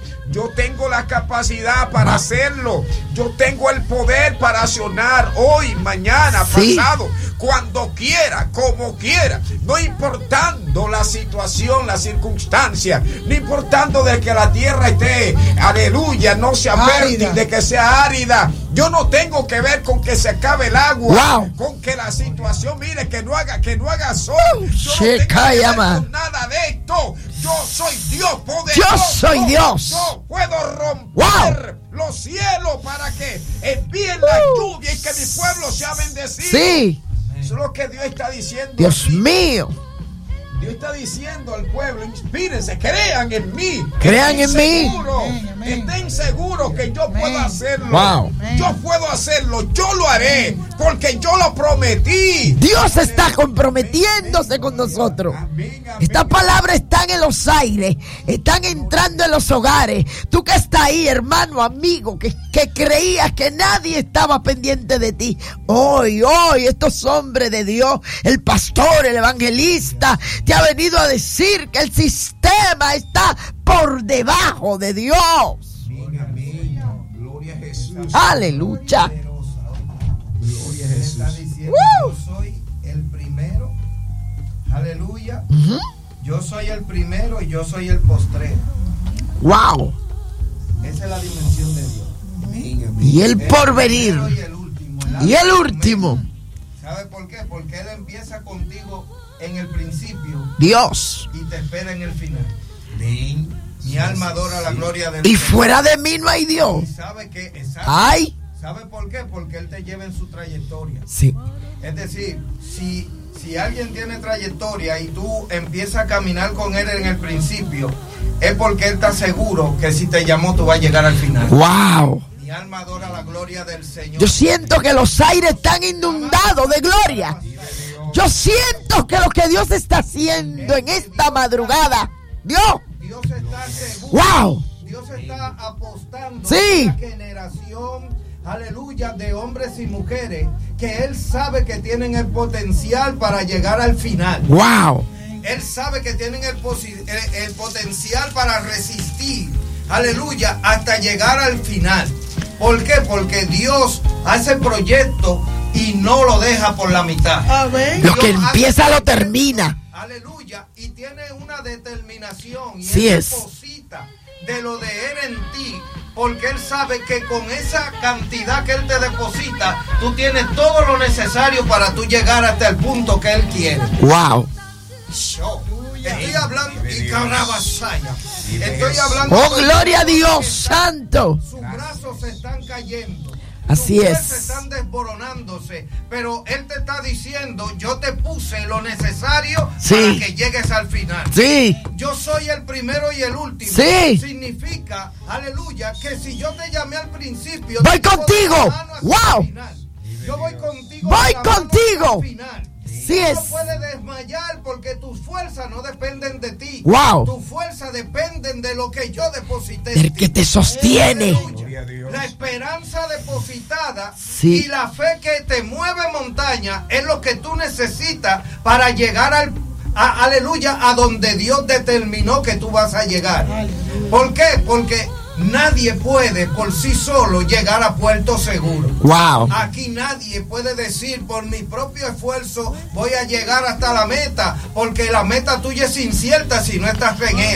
S3: yo tengo la capacidad para hacerlo, yo tengo el poder para accionar hoy, mañana, sí. pasado, cuando quiera, como quiera, no importando la situación, la circunstancia, no importando de que la tierra esté, aleluya, no sea fértil, de que sea árida. Yo no tengo que ver con que se acabe el agua, wow. con que la situación, mire, que no haga, que no haga sol. Yo no tengo que ver con nada de esto. Yo soy Dios poderoso.
S2: Yo soy Dios.
S3: Yo puedo romper wow. los cielos para que envíen la lluvia y que mi pueblo sea bendecido.
S2: Sí.
S3: Eso es lo que Dios está diciendo.
S2: Dios aquí. mío.
S3: Dios está diciendo al pueblo, inspírense, crean en mí.
S2: Crean en
S3: seguro,
S2: mí.
S3: Amén, amén. Estén seguros que yo amén. puedo hacerlo.
S2: Wow.
S3: Yo puedo hacerlo, yo lo haré, porque yo lo prometí.
S2: Dios está comprometiéndose con nosotros.
S3: Amén, amén.
S2: Estas palabras están en los aires, están entrando en los hogares. Tú que estás ahí, hermano, amigo, que, que creías que nadie estaba pendiente de ti. Hoy, hoy, estos hombres de Dios, el pastor, el evangelista, te ha venido a decir que el sistema está por debajo de Dios.
S3: Amén, amén. Gloria a Jesús.
S2: Aleluya.
S4: Gloria a Jesús. Está diciendo, yo soy el primero. Aleluya. Uh-huh. Yo soy el primero y yo soy el postrero.
S2: Wow.
S4: Esa es la dimensión de Dios.
S3: Amén, amén.
S2: Y el porvenir.
S4: Y el último.
S2: Y el último.
S4: ¿Sabe por qué? Porque Él empieza contigo en el principio.
S2: Dios.
S4: Y te espera en el final. Amén. Mi alma adora la gloria del
S2: Y fuera de mí no hay Dios.
S4: ¿Y sabe qué? Exacto.
S2: Ay.
S4: ¿Sabe por qué? Porque Él te lleva en su trayectoria.
S2: Sí.
S4: Es decir, si, si alguien tiene trayectoria y tú empiezas a caminar con Él en el principio, es porque Él está seguro que si te llamó tú vas a llegar al final.
S2: Wow.
S4: Mi alma adora la gloria del Señor.
S2: Yo siento que los aires están inundados de gloria. Yo siento que lo que Dios está haciendo en esta madrugada, Dios,
S4: Dios está seguro.
S2: Wow.
S4: Dios está apostando
S2: sí.
S4: a una generación, aleluya, de hombres y mujeres que Él sabe que tienen el potencial para llegar al final.
S2: Wow.
S4: Él sabe que tienen el, el, el potencial para resistir, aleluya, hasta llegar al final. ¿Por qué? Porque Dios hace proyecto y no lo deja por la mitad.
S1: Amén.
S2: Lo que empieza lo termina.
S4: Aleluya. Y tiene una determinación y
S2: sí
S4: él
S2: es.
S4: deposita de lo de Él en ti, porque Él sabe que con esa cantidad que Él te deposita, tú tienes todo lo necesario para tú llegar hasta el punto que Él quiere.
S2: Wow.
S4: Yo estoy hablando y carabasaya. Estoy hablando.
S2: Oh, gloria a Dios santo.
S4: Sus brazos se están cayendo.
S2: Así es.
S4: Se están desboronándose, pero Él te está diciendo, yo te puse lo necesario
S2: sí.
S4: para que llegues al final.
S2: Sí.
S4: Yo soy el primero y el último.
S2: Sí.
S4: Significa, aleluya, que si yo te llamé al principio,
S2: voy contigo. Wow.
S4: Yo voy contigo.
S2: Voy contigo. Sí es.
S4: No puedes desmayar porque tus fuerzas no dependen de ti.
S2: Wow.
S4: Tus fuerzas dependen de lo que yo deposité.
S2: El que te sostiene.
S4: La esperanza depositada
S2: sí.
S4: y la fe que te mueve montaña es lo que tú necesitas para llegar al a, aleluya a donde Dios determinó que tú vas a llegar. ¿Por qué? Porque nadie puede por sí solo llegar a puerto seguro.
S2: Wow.
S4: Aquí nadie puede decir por mi propio esfuerzo voy a llegar hasta la meta, porque la meta tuya es incierta si no estás en Él.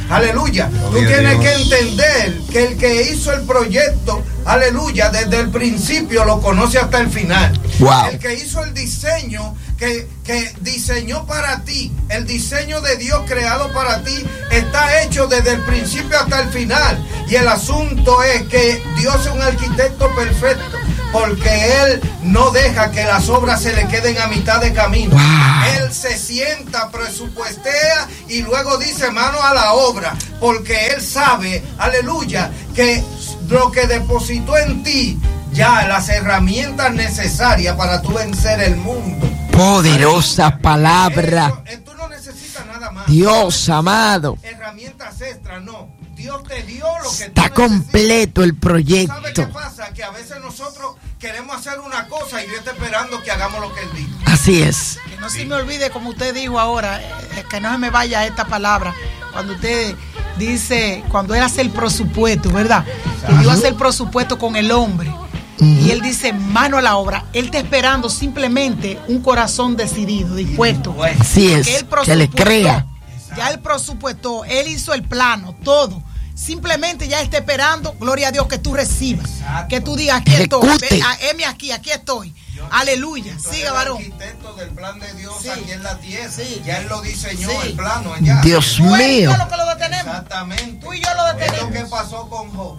S4: Aleluya. Tú tienes que entender que el que hizo el proyecto, aleluya, desde el principio lo conoce hasta el final.
S2: Wow.
S4: El que hizo el diseño, que, que diseñó para ti, el diseño de Dios creado para ti, está hecho desde el principio hasta el final. Y el asunto es que Dios es un arquitecto perfecto, porque Él no deja que las obras se le queden a mitad de camino.
S2: Wow.
S4: Él se sienta, presupuestea y luego dice mano a la obra, porque Él sabe, aleluya, que lo que depositó en ti, ya las herramientas necesarias para tú vencer el mundo.
S2: Poderosa aleluya. Palabra.
S4: Eso, tú no necesitas nada más.
S2: Dios amado.
S4: Herramientas extras, no. Dios te dio lo que
S2: está completo el proyecto.
S4: ¿Sabes qué pasa? Que a veces nosotros queremos hacer una cosa y Dios está esperando que hagamos lo que Él dijo.
S2: Así es.
S1: Que no se me olvide, como usted dijo ahora, eh, que no se me vaya esta palabra, cuando usted dice, cuando Él hace el presupuesto, ¿verdad? Que Dios hace el presupuesto con el hombre. Uh-huh. Y Él dice, mano a la obra. Él está esperando simplemente un corazón decidido, dispuesto.
S2: Así es, que, que le crea.
S1: Ya Él presupuestó, Él hizo el plano, todo. Simplemente ya está esperando, gloria a Dios, que tú recibas. Exacto. Que tú digas, aquí estoy. Ven, heme aquí, aquí estoy. Yo, aleluya. Siga, varón.
S4: El arquitecto del plan de Dios
S1: sí.
S4: aquí en la tierra.
S1: Sí.
S4: Ya Él lo diseñó, sí. el plano
S2: allá. Dios
S1: tú
S2: mío.
S1: Tú y yo lo que lo detenemos.
S4: Exactamente.
S1: Tú y yo lo detenemos.
S4: Es lo que pasó con Job.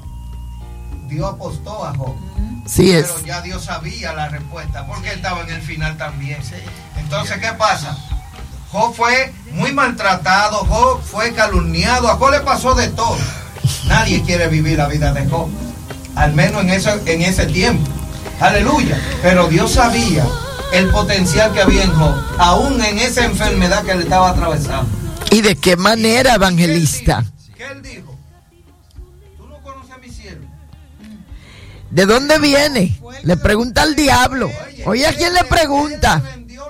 S4: Dios apostó a Job.
S2: Sí es.
S4: Pero ya Dios sabía la respuesta, porque Él estaba en el final también. Sí. Entonces, ¿qué pasa? Job fue muy maltratado, Job fue calumniado, a Job le pasó de todo. Nadie quiere vivir la vida de Job, al menos en ese, en ese tiempo. Aleluya. Pero Dios sabía el potencial que había en Job, aún en esa enfermedad que le estaba atravesando.
S2: ¿Y de qué manera, evangelista?
S4: ¿Qué él dijo? ¿Tú no conoces a mi siervo?
S2: ¿De dónde viene? Le pregunta al diablo. Oye, ¿a quién le pregunta?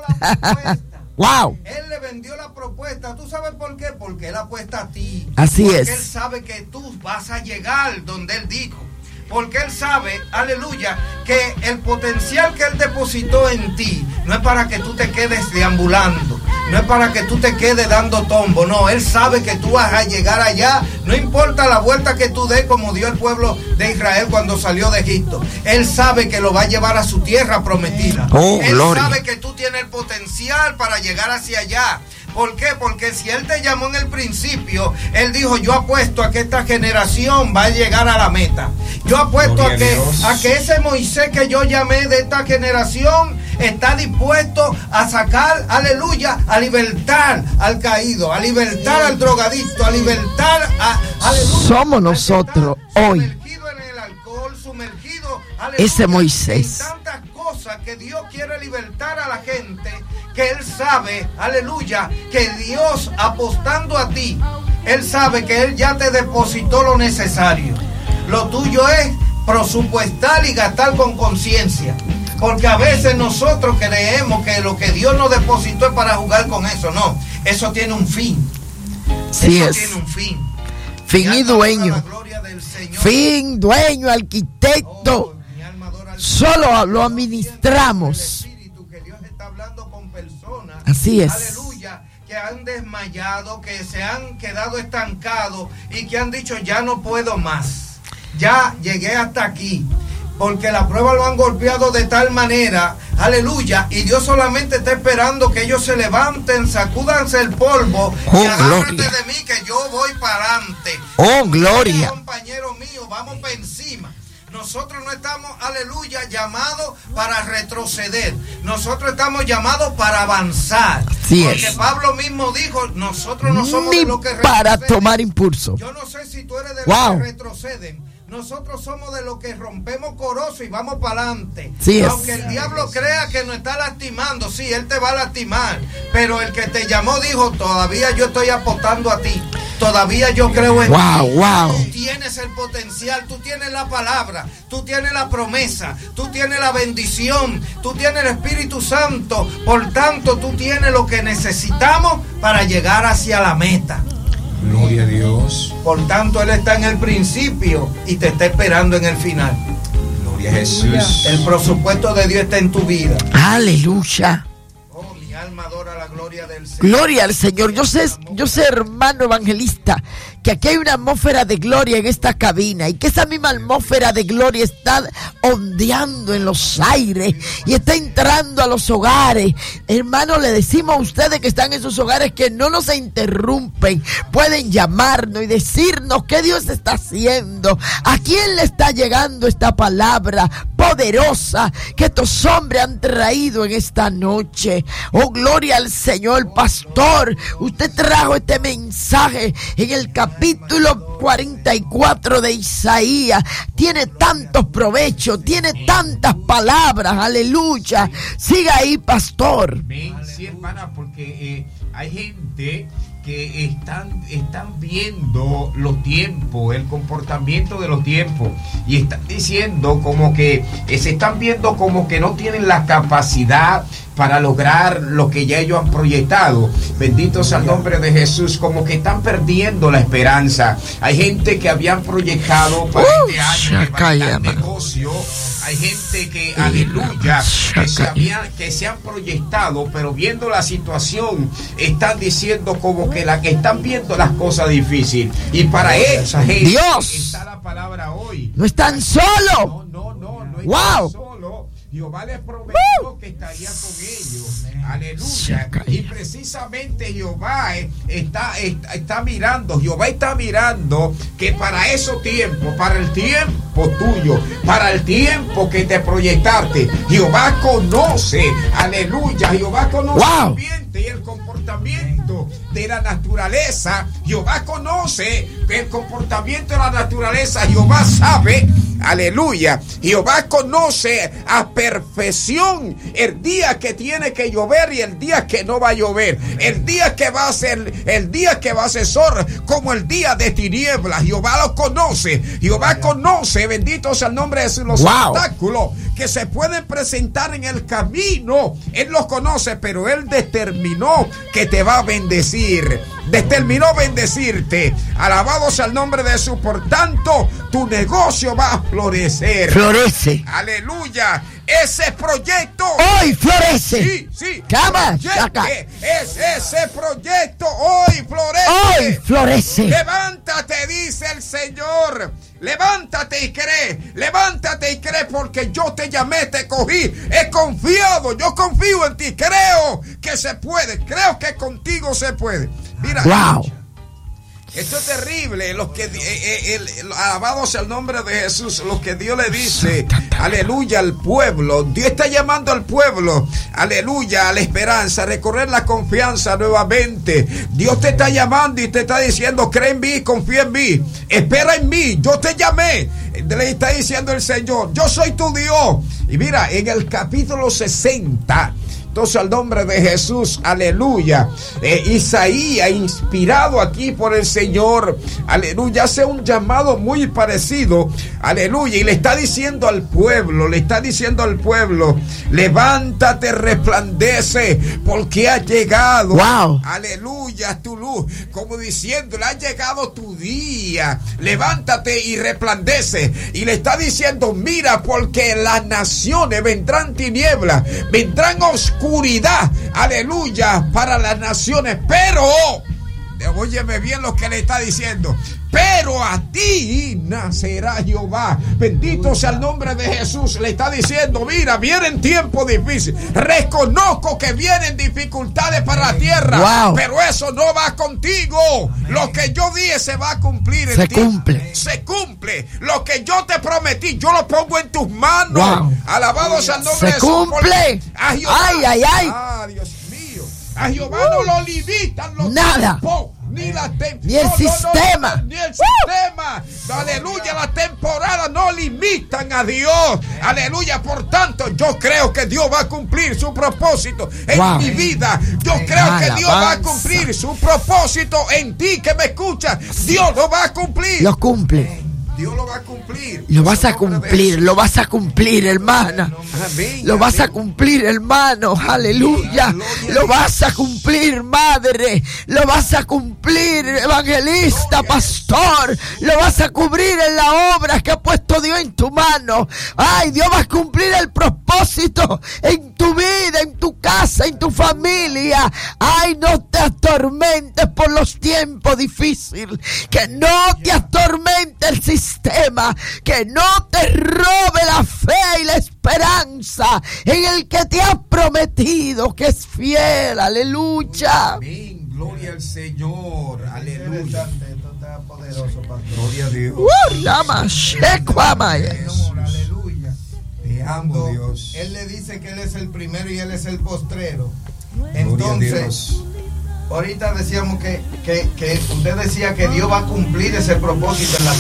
S2: Wow.
S4: Él le vendió la propuesta. ¿Tú sabes por qué? Porque Él apuesta a ti.
S2: Así
S4: porque
S2: es.
S4: Él sabe que tú vas a llegar donde Él dijo. Porque Él sabe, aleluya, que el potencial que Él depositó en ti no es para que tú te quedes deambulando, no es para que tú te quedes dando tombo, no. Él sabe que tú vas a llegar allá, no importa la vuelta que tú des, como dio el pueblo de Israel cuando salió de Egipto. Él sabe que lo va a llevar a su tierra prometida.
S2: Oh,
S4: Él
S2: gloria.
S4: sabe que tú tienes el potencial para llegar hacia allá. ¿Por qué? Porque si Él te llamó en el principio, Él dijo, yo apuesto a que esta generación va a llegar a la meta. Yo apuesto a que, a que ese Moisés que yo llamé de esta generación está dispuesto a sacar, aleluya, a libertar al caído, a libertar al drogadicto, a libertar a, aleluya,
S2: somos nosotros hoy.
S4: Sumergido en el alcohol, sumergido, aleluya,
S2: ese Moisés.
S4: en tantas cosas que Dios quiere libertar a la gente, que Él sabe, aleluya, que Dios apostando a ti, Él sabe que Él ya te depositó lo necesario. Lo tuyo es presupuestar y gastar con conciencia. Porque a veces nosotros creemos que lo que Dios nos depositó es para jugar con eso. No, eso tiene un fin.
S2: Sí
S4: eso
S2: es.
S4: tiene un fin.
S2: Fin y, y dueño. Fin, dueño, arquitecto. Oh, solo lo administramos.
S4: Que Dios está hablando con personas.
S2: Así es.
S4: Aleluya. Que han desmayado, que se han quedado estancados y que han dicho, ya no puedo más. Ya llegué hasta aquí. Porque la prueba lo han golpeado de tal manera, aleluya, y Dios solamente está esperando que ellos se levanten, sacúdanse el polvo,
S2: oh,
S4: y agárrate
S2: gloria.
S4: de mí que yo voy para adelante.
S2: Oh, gloria.
S4: Compañero mío, vamos para encima. Nosotros no estamos, aleluya, llamados para retroceder. Nosotros estamos llamados para avanzar.
S2: Sí,
S4: porque
S2: es.
S4: Pablo mismo dijo, nosotros no somos
S2: Ni
S4: de los que retroceden.
S2: Para tomar impulso.
S4: Yo no sé si tú eres de
S2: wow.
S4: los que retroceden. Nosotros somos de los que rompemos corozo y vamos para adelante.
S2: Sí,
S4: aunque el diablo crea que nos está lastimando, sí, él te va a lastimar. Pero el que te llamó dijo, todavía yo estoy apostando a ti. Todavía yo creo en
S2: wow,
S4: ti.
S2: Wow.
S4: Tú tienes el potencial, tú tienes la palabra, tú tienes la promesa, tú tienes la bendición, tú tienes el Espíritu Santo. Por tanto, tú tienes lo que necesitamos para llegar hacia la meta.
S3: Gloria a Dios.
S4: Por tanto, Él está en el principio y te está esperando en el final.
S3: Gloria a Jesús.
S4: El presupuesto de Dios está en tu vida.
S2: Aleluya.
S4: Oh, mi alma adora la gloria del Señor.
S2: Gloria al Señor. Yo sé, yo sé, hermano evangelista, que aquí hay una atmósfera de gloria en esta cabina y que esa misma atmósfera de gloria está ondeando en los aires y está entrando a los hogares. Hermano, le decimos a ustedes que están en sus hogares que no nos interrumpen, pueden llamarnos y decirnos qué Dios está haciendo, a quién le está llegando esta palabra poderosa que estos hombres han traído en esta noche. Oh, gloria al Señor. Pastor, usted trajo este mensaje en el capítulo cuarenta y cuatro de Isaías. Tiene tantos provechos, tiene tantas palabras, aleluya. Siga ahí, pastor.
S3: Sí, hermana, porque eh, hay gente que están, están viendo los tiempos, el comportamiento de los tiempos, y están diciendo como que eh, se están viendo como que no tienen la capacidad para lograr lo que ya ellos han proyectado. Bendito sea el nombre de Jesús. Como que están perdiendo la esperanza. Hay gente que habían proyectado para uh, este año levantar negocio. Hay gente que, aleluya, que se, habían, que se han proyectado, pero viendo la situación, están diciendo como que la que están viendo las cosas difíciles. Y para esa gente
S2: Dios,
S3: está la palabra hoy.
S2: No están solos.
S3: No, no, no, no están
S2: wow.
S3: solos. Jehová les prometió uh. que estaría con ellos. Aleluya. Y precisamente Jehová está, está, está mirando, Jehová está mirando que para esos tiempos, para el tiempo tuyo, para el tiempo que te proyectaste, Jehová conoce, aleluya, Jehová conoce wow. el ambiente y el comportamiento de la naturaleza. Jehová conoce el comportamiento de la naturaleza. Jehová sabe, aleluya, Jehová conoce a perfección el día que tiene que llover y el día que no va a llover, el día que va a ser, el día que va a ser sol, como el día de tinieblas. Jehová lo conoce. Jehová conoce, bendito sea el nombre de Jesús, los wow. obstáculos que se pueden presentar en el camino. Él los conoce, pero Él determinó que te va a bendecir. Determinó bendecirte. Alabado sea el nombre de Jesús. Por tanto, tu negocio va a florecer.
S2: Florece.
S3: Aleluya. Ese proyecto
S2: hoy florece.
S3: Sí, sí.
S2: Cama,
S3: es ese proyecto hoy florece.
S2: Hoy florece.
S3: Levántate, dice el Señor. Levántate y cree. Levántate y cree, porque yo te llamé, te cogí. He confiado. Yo confío en ti. Creo que se puede. Creo que contigo se puede. Mira.
S2: Wow.
S3: Esto es terrible. Los que, eh, eh, el, el, alabado sea el nombre de Jesús. Lo que Dios le dice, aleluya, al pueblo. Dios está llamando al pueblo, aleluya, a la esperanza, a recorrer la confianza nuevamente. Dios te está llamando y te está diciendo, cree en mí, confía en mí, espera en mí, yo te llamé. Le está diciendo el Señor, yo soy tu Dios. Y mira, en el capítulo sesenta, entonces al nombre de Jesús, aleluya, eh, Isaías, inspirado aquí por el Señor, aleluya, hace un llamado muy parecido, aleluya, y le está diciendo al pueblo, le está diciendo al pueblo, levántate, resplandece, porque ha llegado,
S2: wow.
S3: aleluya, tu luz, como diciéndole, ha llegado tu día, levántate y resplandece, y le está diciendo, mira, porque las naciones vendrán tinieblas, vendrán oscuridad, oscuridad, aleluya, para las naciones, pero, óyeme bien lo que le está diciendo, pero a ti nacerá Jehová. Bendito sea el nombre de Jesús. Le está diciendo, mira, vienen tiempos difíciles, reconozco que vienen dificultades para la tierra, wow. pero eso no va contigo. Amén. Lo que yo dije se va a cumplir en
S2: se
S3: ti.
S2: cumple
S3: se cumple, lo que yo te prometí, yo lo pongo en tus manos, wow. alabado sea el nombre
S2: se
S3: de Jesús.
S2: Se cumple,
S3: a Jehová,
S2: ay, ay, ay
S3: ah, Dios mío, a Jehová uh. no lo limitan los
S2: nada
S3: tiempos. Ni, la tem-
S2: ni el
S3: no,
S2: sistema,
S3: no, no, no, ni el sistema, uh. aleluya, las temporadas no limitan a Dios, aleluya. Por tanto, yo creo que Dios va a cumplir su propósito en wow. mi vida. Yo creo Alabanza. que Dios va a cumplir su propósito en ti que me escuchas. Dios lo va a cumplir.
S2: Lo cumple.
S3: Dios lo va a cumplir.
S2: Lo vas a cumplir, lo vas a cumplir, hermana. Lo vas a cumplir, hermano. Aleluya. Lo vas a cumplir, madre. Lo vas a cumplir, evangelista, pastor. Lo vas a cubrir en la obra que ha puesto Dios en tu mano. Ay, Dios va a cumplir el propósito en tu vida, en tu casa, en tu familia. Ay, no te atormentes por los tiempos difíciles. Que no te atormente el sistema. Que no te robe la fe y la esperanza en el que te ha prometido que es fiel. Aleluya.
S3: Amén. Gloria al Señor. Aleluya. Gloria a Dios.
S2: Uh, llama,
S4: Aleluya.
S3: Te amo, Dios.
S4: Él le dice que Él es el primero y Él es el postrero.
S3: Gloria
S4: Entonces,
S3: a Dios.
S4: ahorita decíamos que, que, que usted decía que Dios va a cumplir ese propósito en la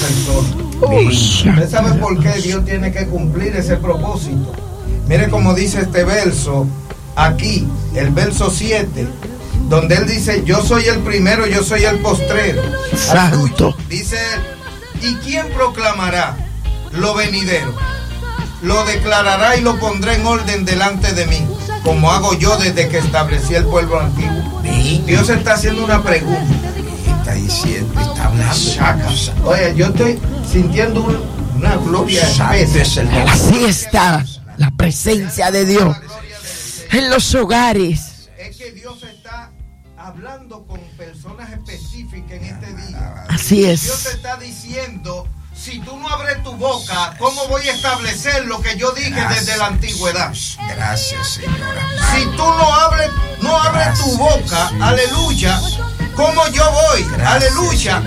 S4: persona. ¿Usted sabe por qué Dios tiene que cumplir ese propósito? Mire cómo dice este verso aquí, el verso siete, donde él dice, yo soy el primero, yo soy el postrero.
S2: Santo.
S4: Dice él, ¿y quién proclamará lo venidero? Lo declarará y lo pondrá en orden delante de mí, como hago yo desde que establecí el pueblo antiguo. Dios está haciendo una pregunta.
S3: Está diciendo, está hablando.
S4: Oye, yo estoy sintiendo un, una gloria espesa.
S2: Así está la presencia de Dios en los hogares.
S4: Es que Dios está hablando con personas específicas en este día.
S2: Así es.
S4: Dios te está diciendo, si tú no abres tu boca, ¿cómo voy a establecer lo que yo dije Gracias. desde la antigüedad?
S3: Gracias, Señora.
S4: Si tú no abres, no abres Gracias, tu boca, Jesús. Aleluya, ¿cómo yo voy? Gracias, aleluya,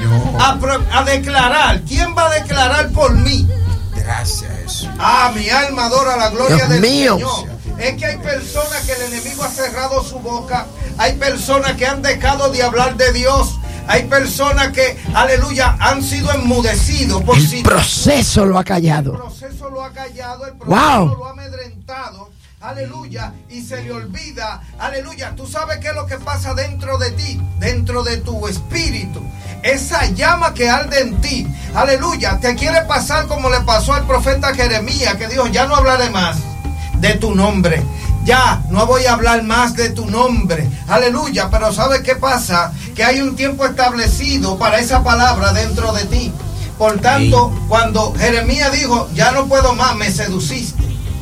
S4: a, a declarar. ¿Quién va a declarar por mí?
S3: Gracias, Jesús.
S4: Ah, mi alma adora la gloria
S2: Dios
S4: del
S2: mío.
S4: Señor. Es que hay personas que el enemigo ha cerrado su boca. Hay personas que han dejado de hablar de Dios. Hay personas que, aleluya, han sido enmudecidos. Por
S2: el
S4: sí.
S2: proceso lo ha callado.
S4: El proceso lo ha callado, el proceso
S2: wow.
S4: lo ha amedrentado. Aleluya, y se le olvida. Aleluya, tú sabes qué es lo que pasa dentro de ti, dentro de tu espíritu. Esa llama que arde en ti, aleluya, te quiere pasar como le pasó al profeta Jeremías, que dijo, ya no hablaré más de tu nombre. Ya no voy a hablar más de tu nombre. Aleluya. Pero ¿sabes qué pasa? Que hay un tiempo establecido para esa palabra dentro de ti. Por tanto, sí. cuando Jeremías dijo, ya no puedo más, me seduciste.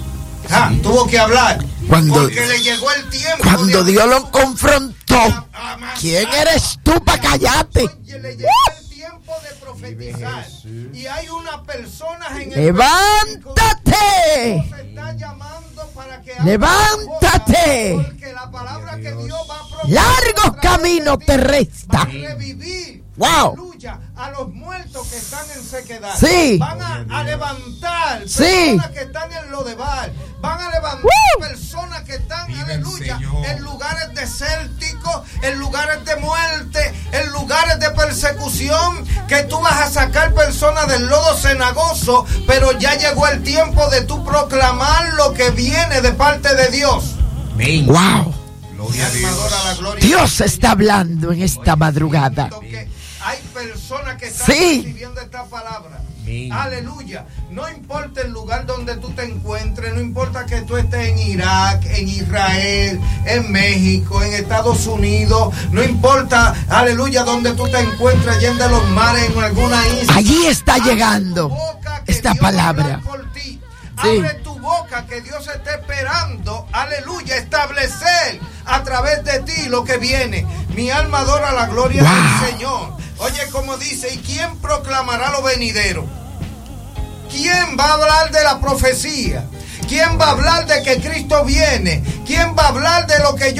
S4: Ah, sí. Tuvo que hablar.
S2: Cuando,
S4: porque le llegó el tiempo.
S2: Cuando
S4: de
S2: Dios lo confrontó, ¿quién eres tú para callarte?
S4: Oye, le llegó el tiempo de profetizar. Y hay una persona en el
S2: ¡levántate!
S4: Se está llamando para que
S2: ¡levántate!
S4: Boca, porque la palabra que Dios va a
S2: largos caminos te resta.
S4: Revivir.
S2: Wow.
S4: Aleluya, a los muertos que están en sequedad.
S2: Sí.
S4: Van a, a levantar
S2: sí.
S4: personas que están en Lodebar. Van a levantar uh. personas que están, Vive aleluya, en lugares desérticos, en lugares de muerte, en lugares de persecución, que tú vas a sacar personas del lodo cenagoso, pero ya llegó el tiempo de tú proclamar lo que viene de parte de Dios.
S2: Amén. Wow.
S4: Gloria a Dios. La gloria
S2: Dios está hablando en esta madrugada.
S4: Hay personas que están
S2: sí.
S4: recibiendo esta palabra. Amén. Aleluya. No importa el lugar donde tú te encuentres, no importa que tú estés en Irak, en Israel, en México, en Estados Unidos, no importa, aleluya, donde tú te encuentres, allá en los mares, en alguna isla.
S2: Allí está llegando esta
S4: Dios
S2: palabra.
S4: Por ti.
S2: Sí.
S4: Abre tu boca, que Dios está esperando, aleluya, establecer a través de ti lo que viene. Mi alma adora la gloria wow. del Señor. Oye, como dice, ¿y quién proclamará lo venidero? ¿Quién va a hablar de la profecía? ¿Quién va a hablar de que Cristo viene? ¿Quién va a hablar de lo que yo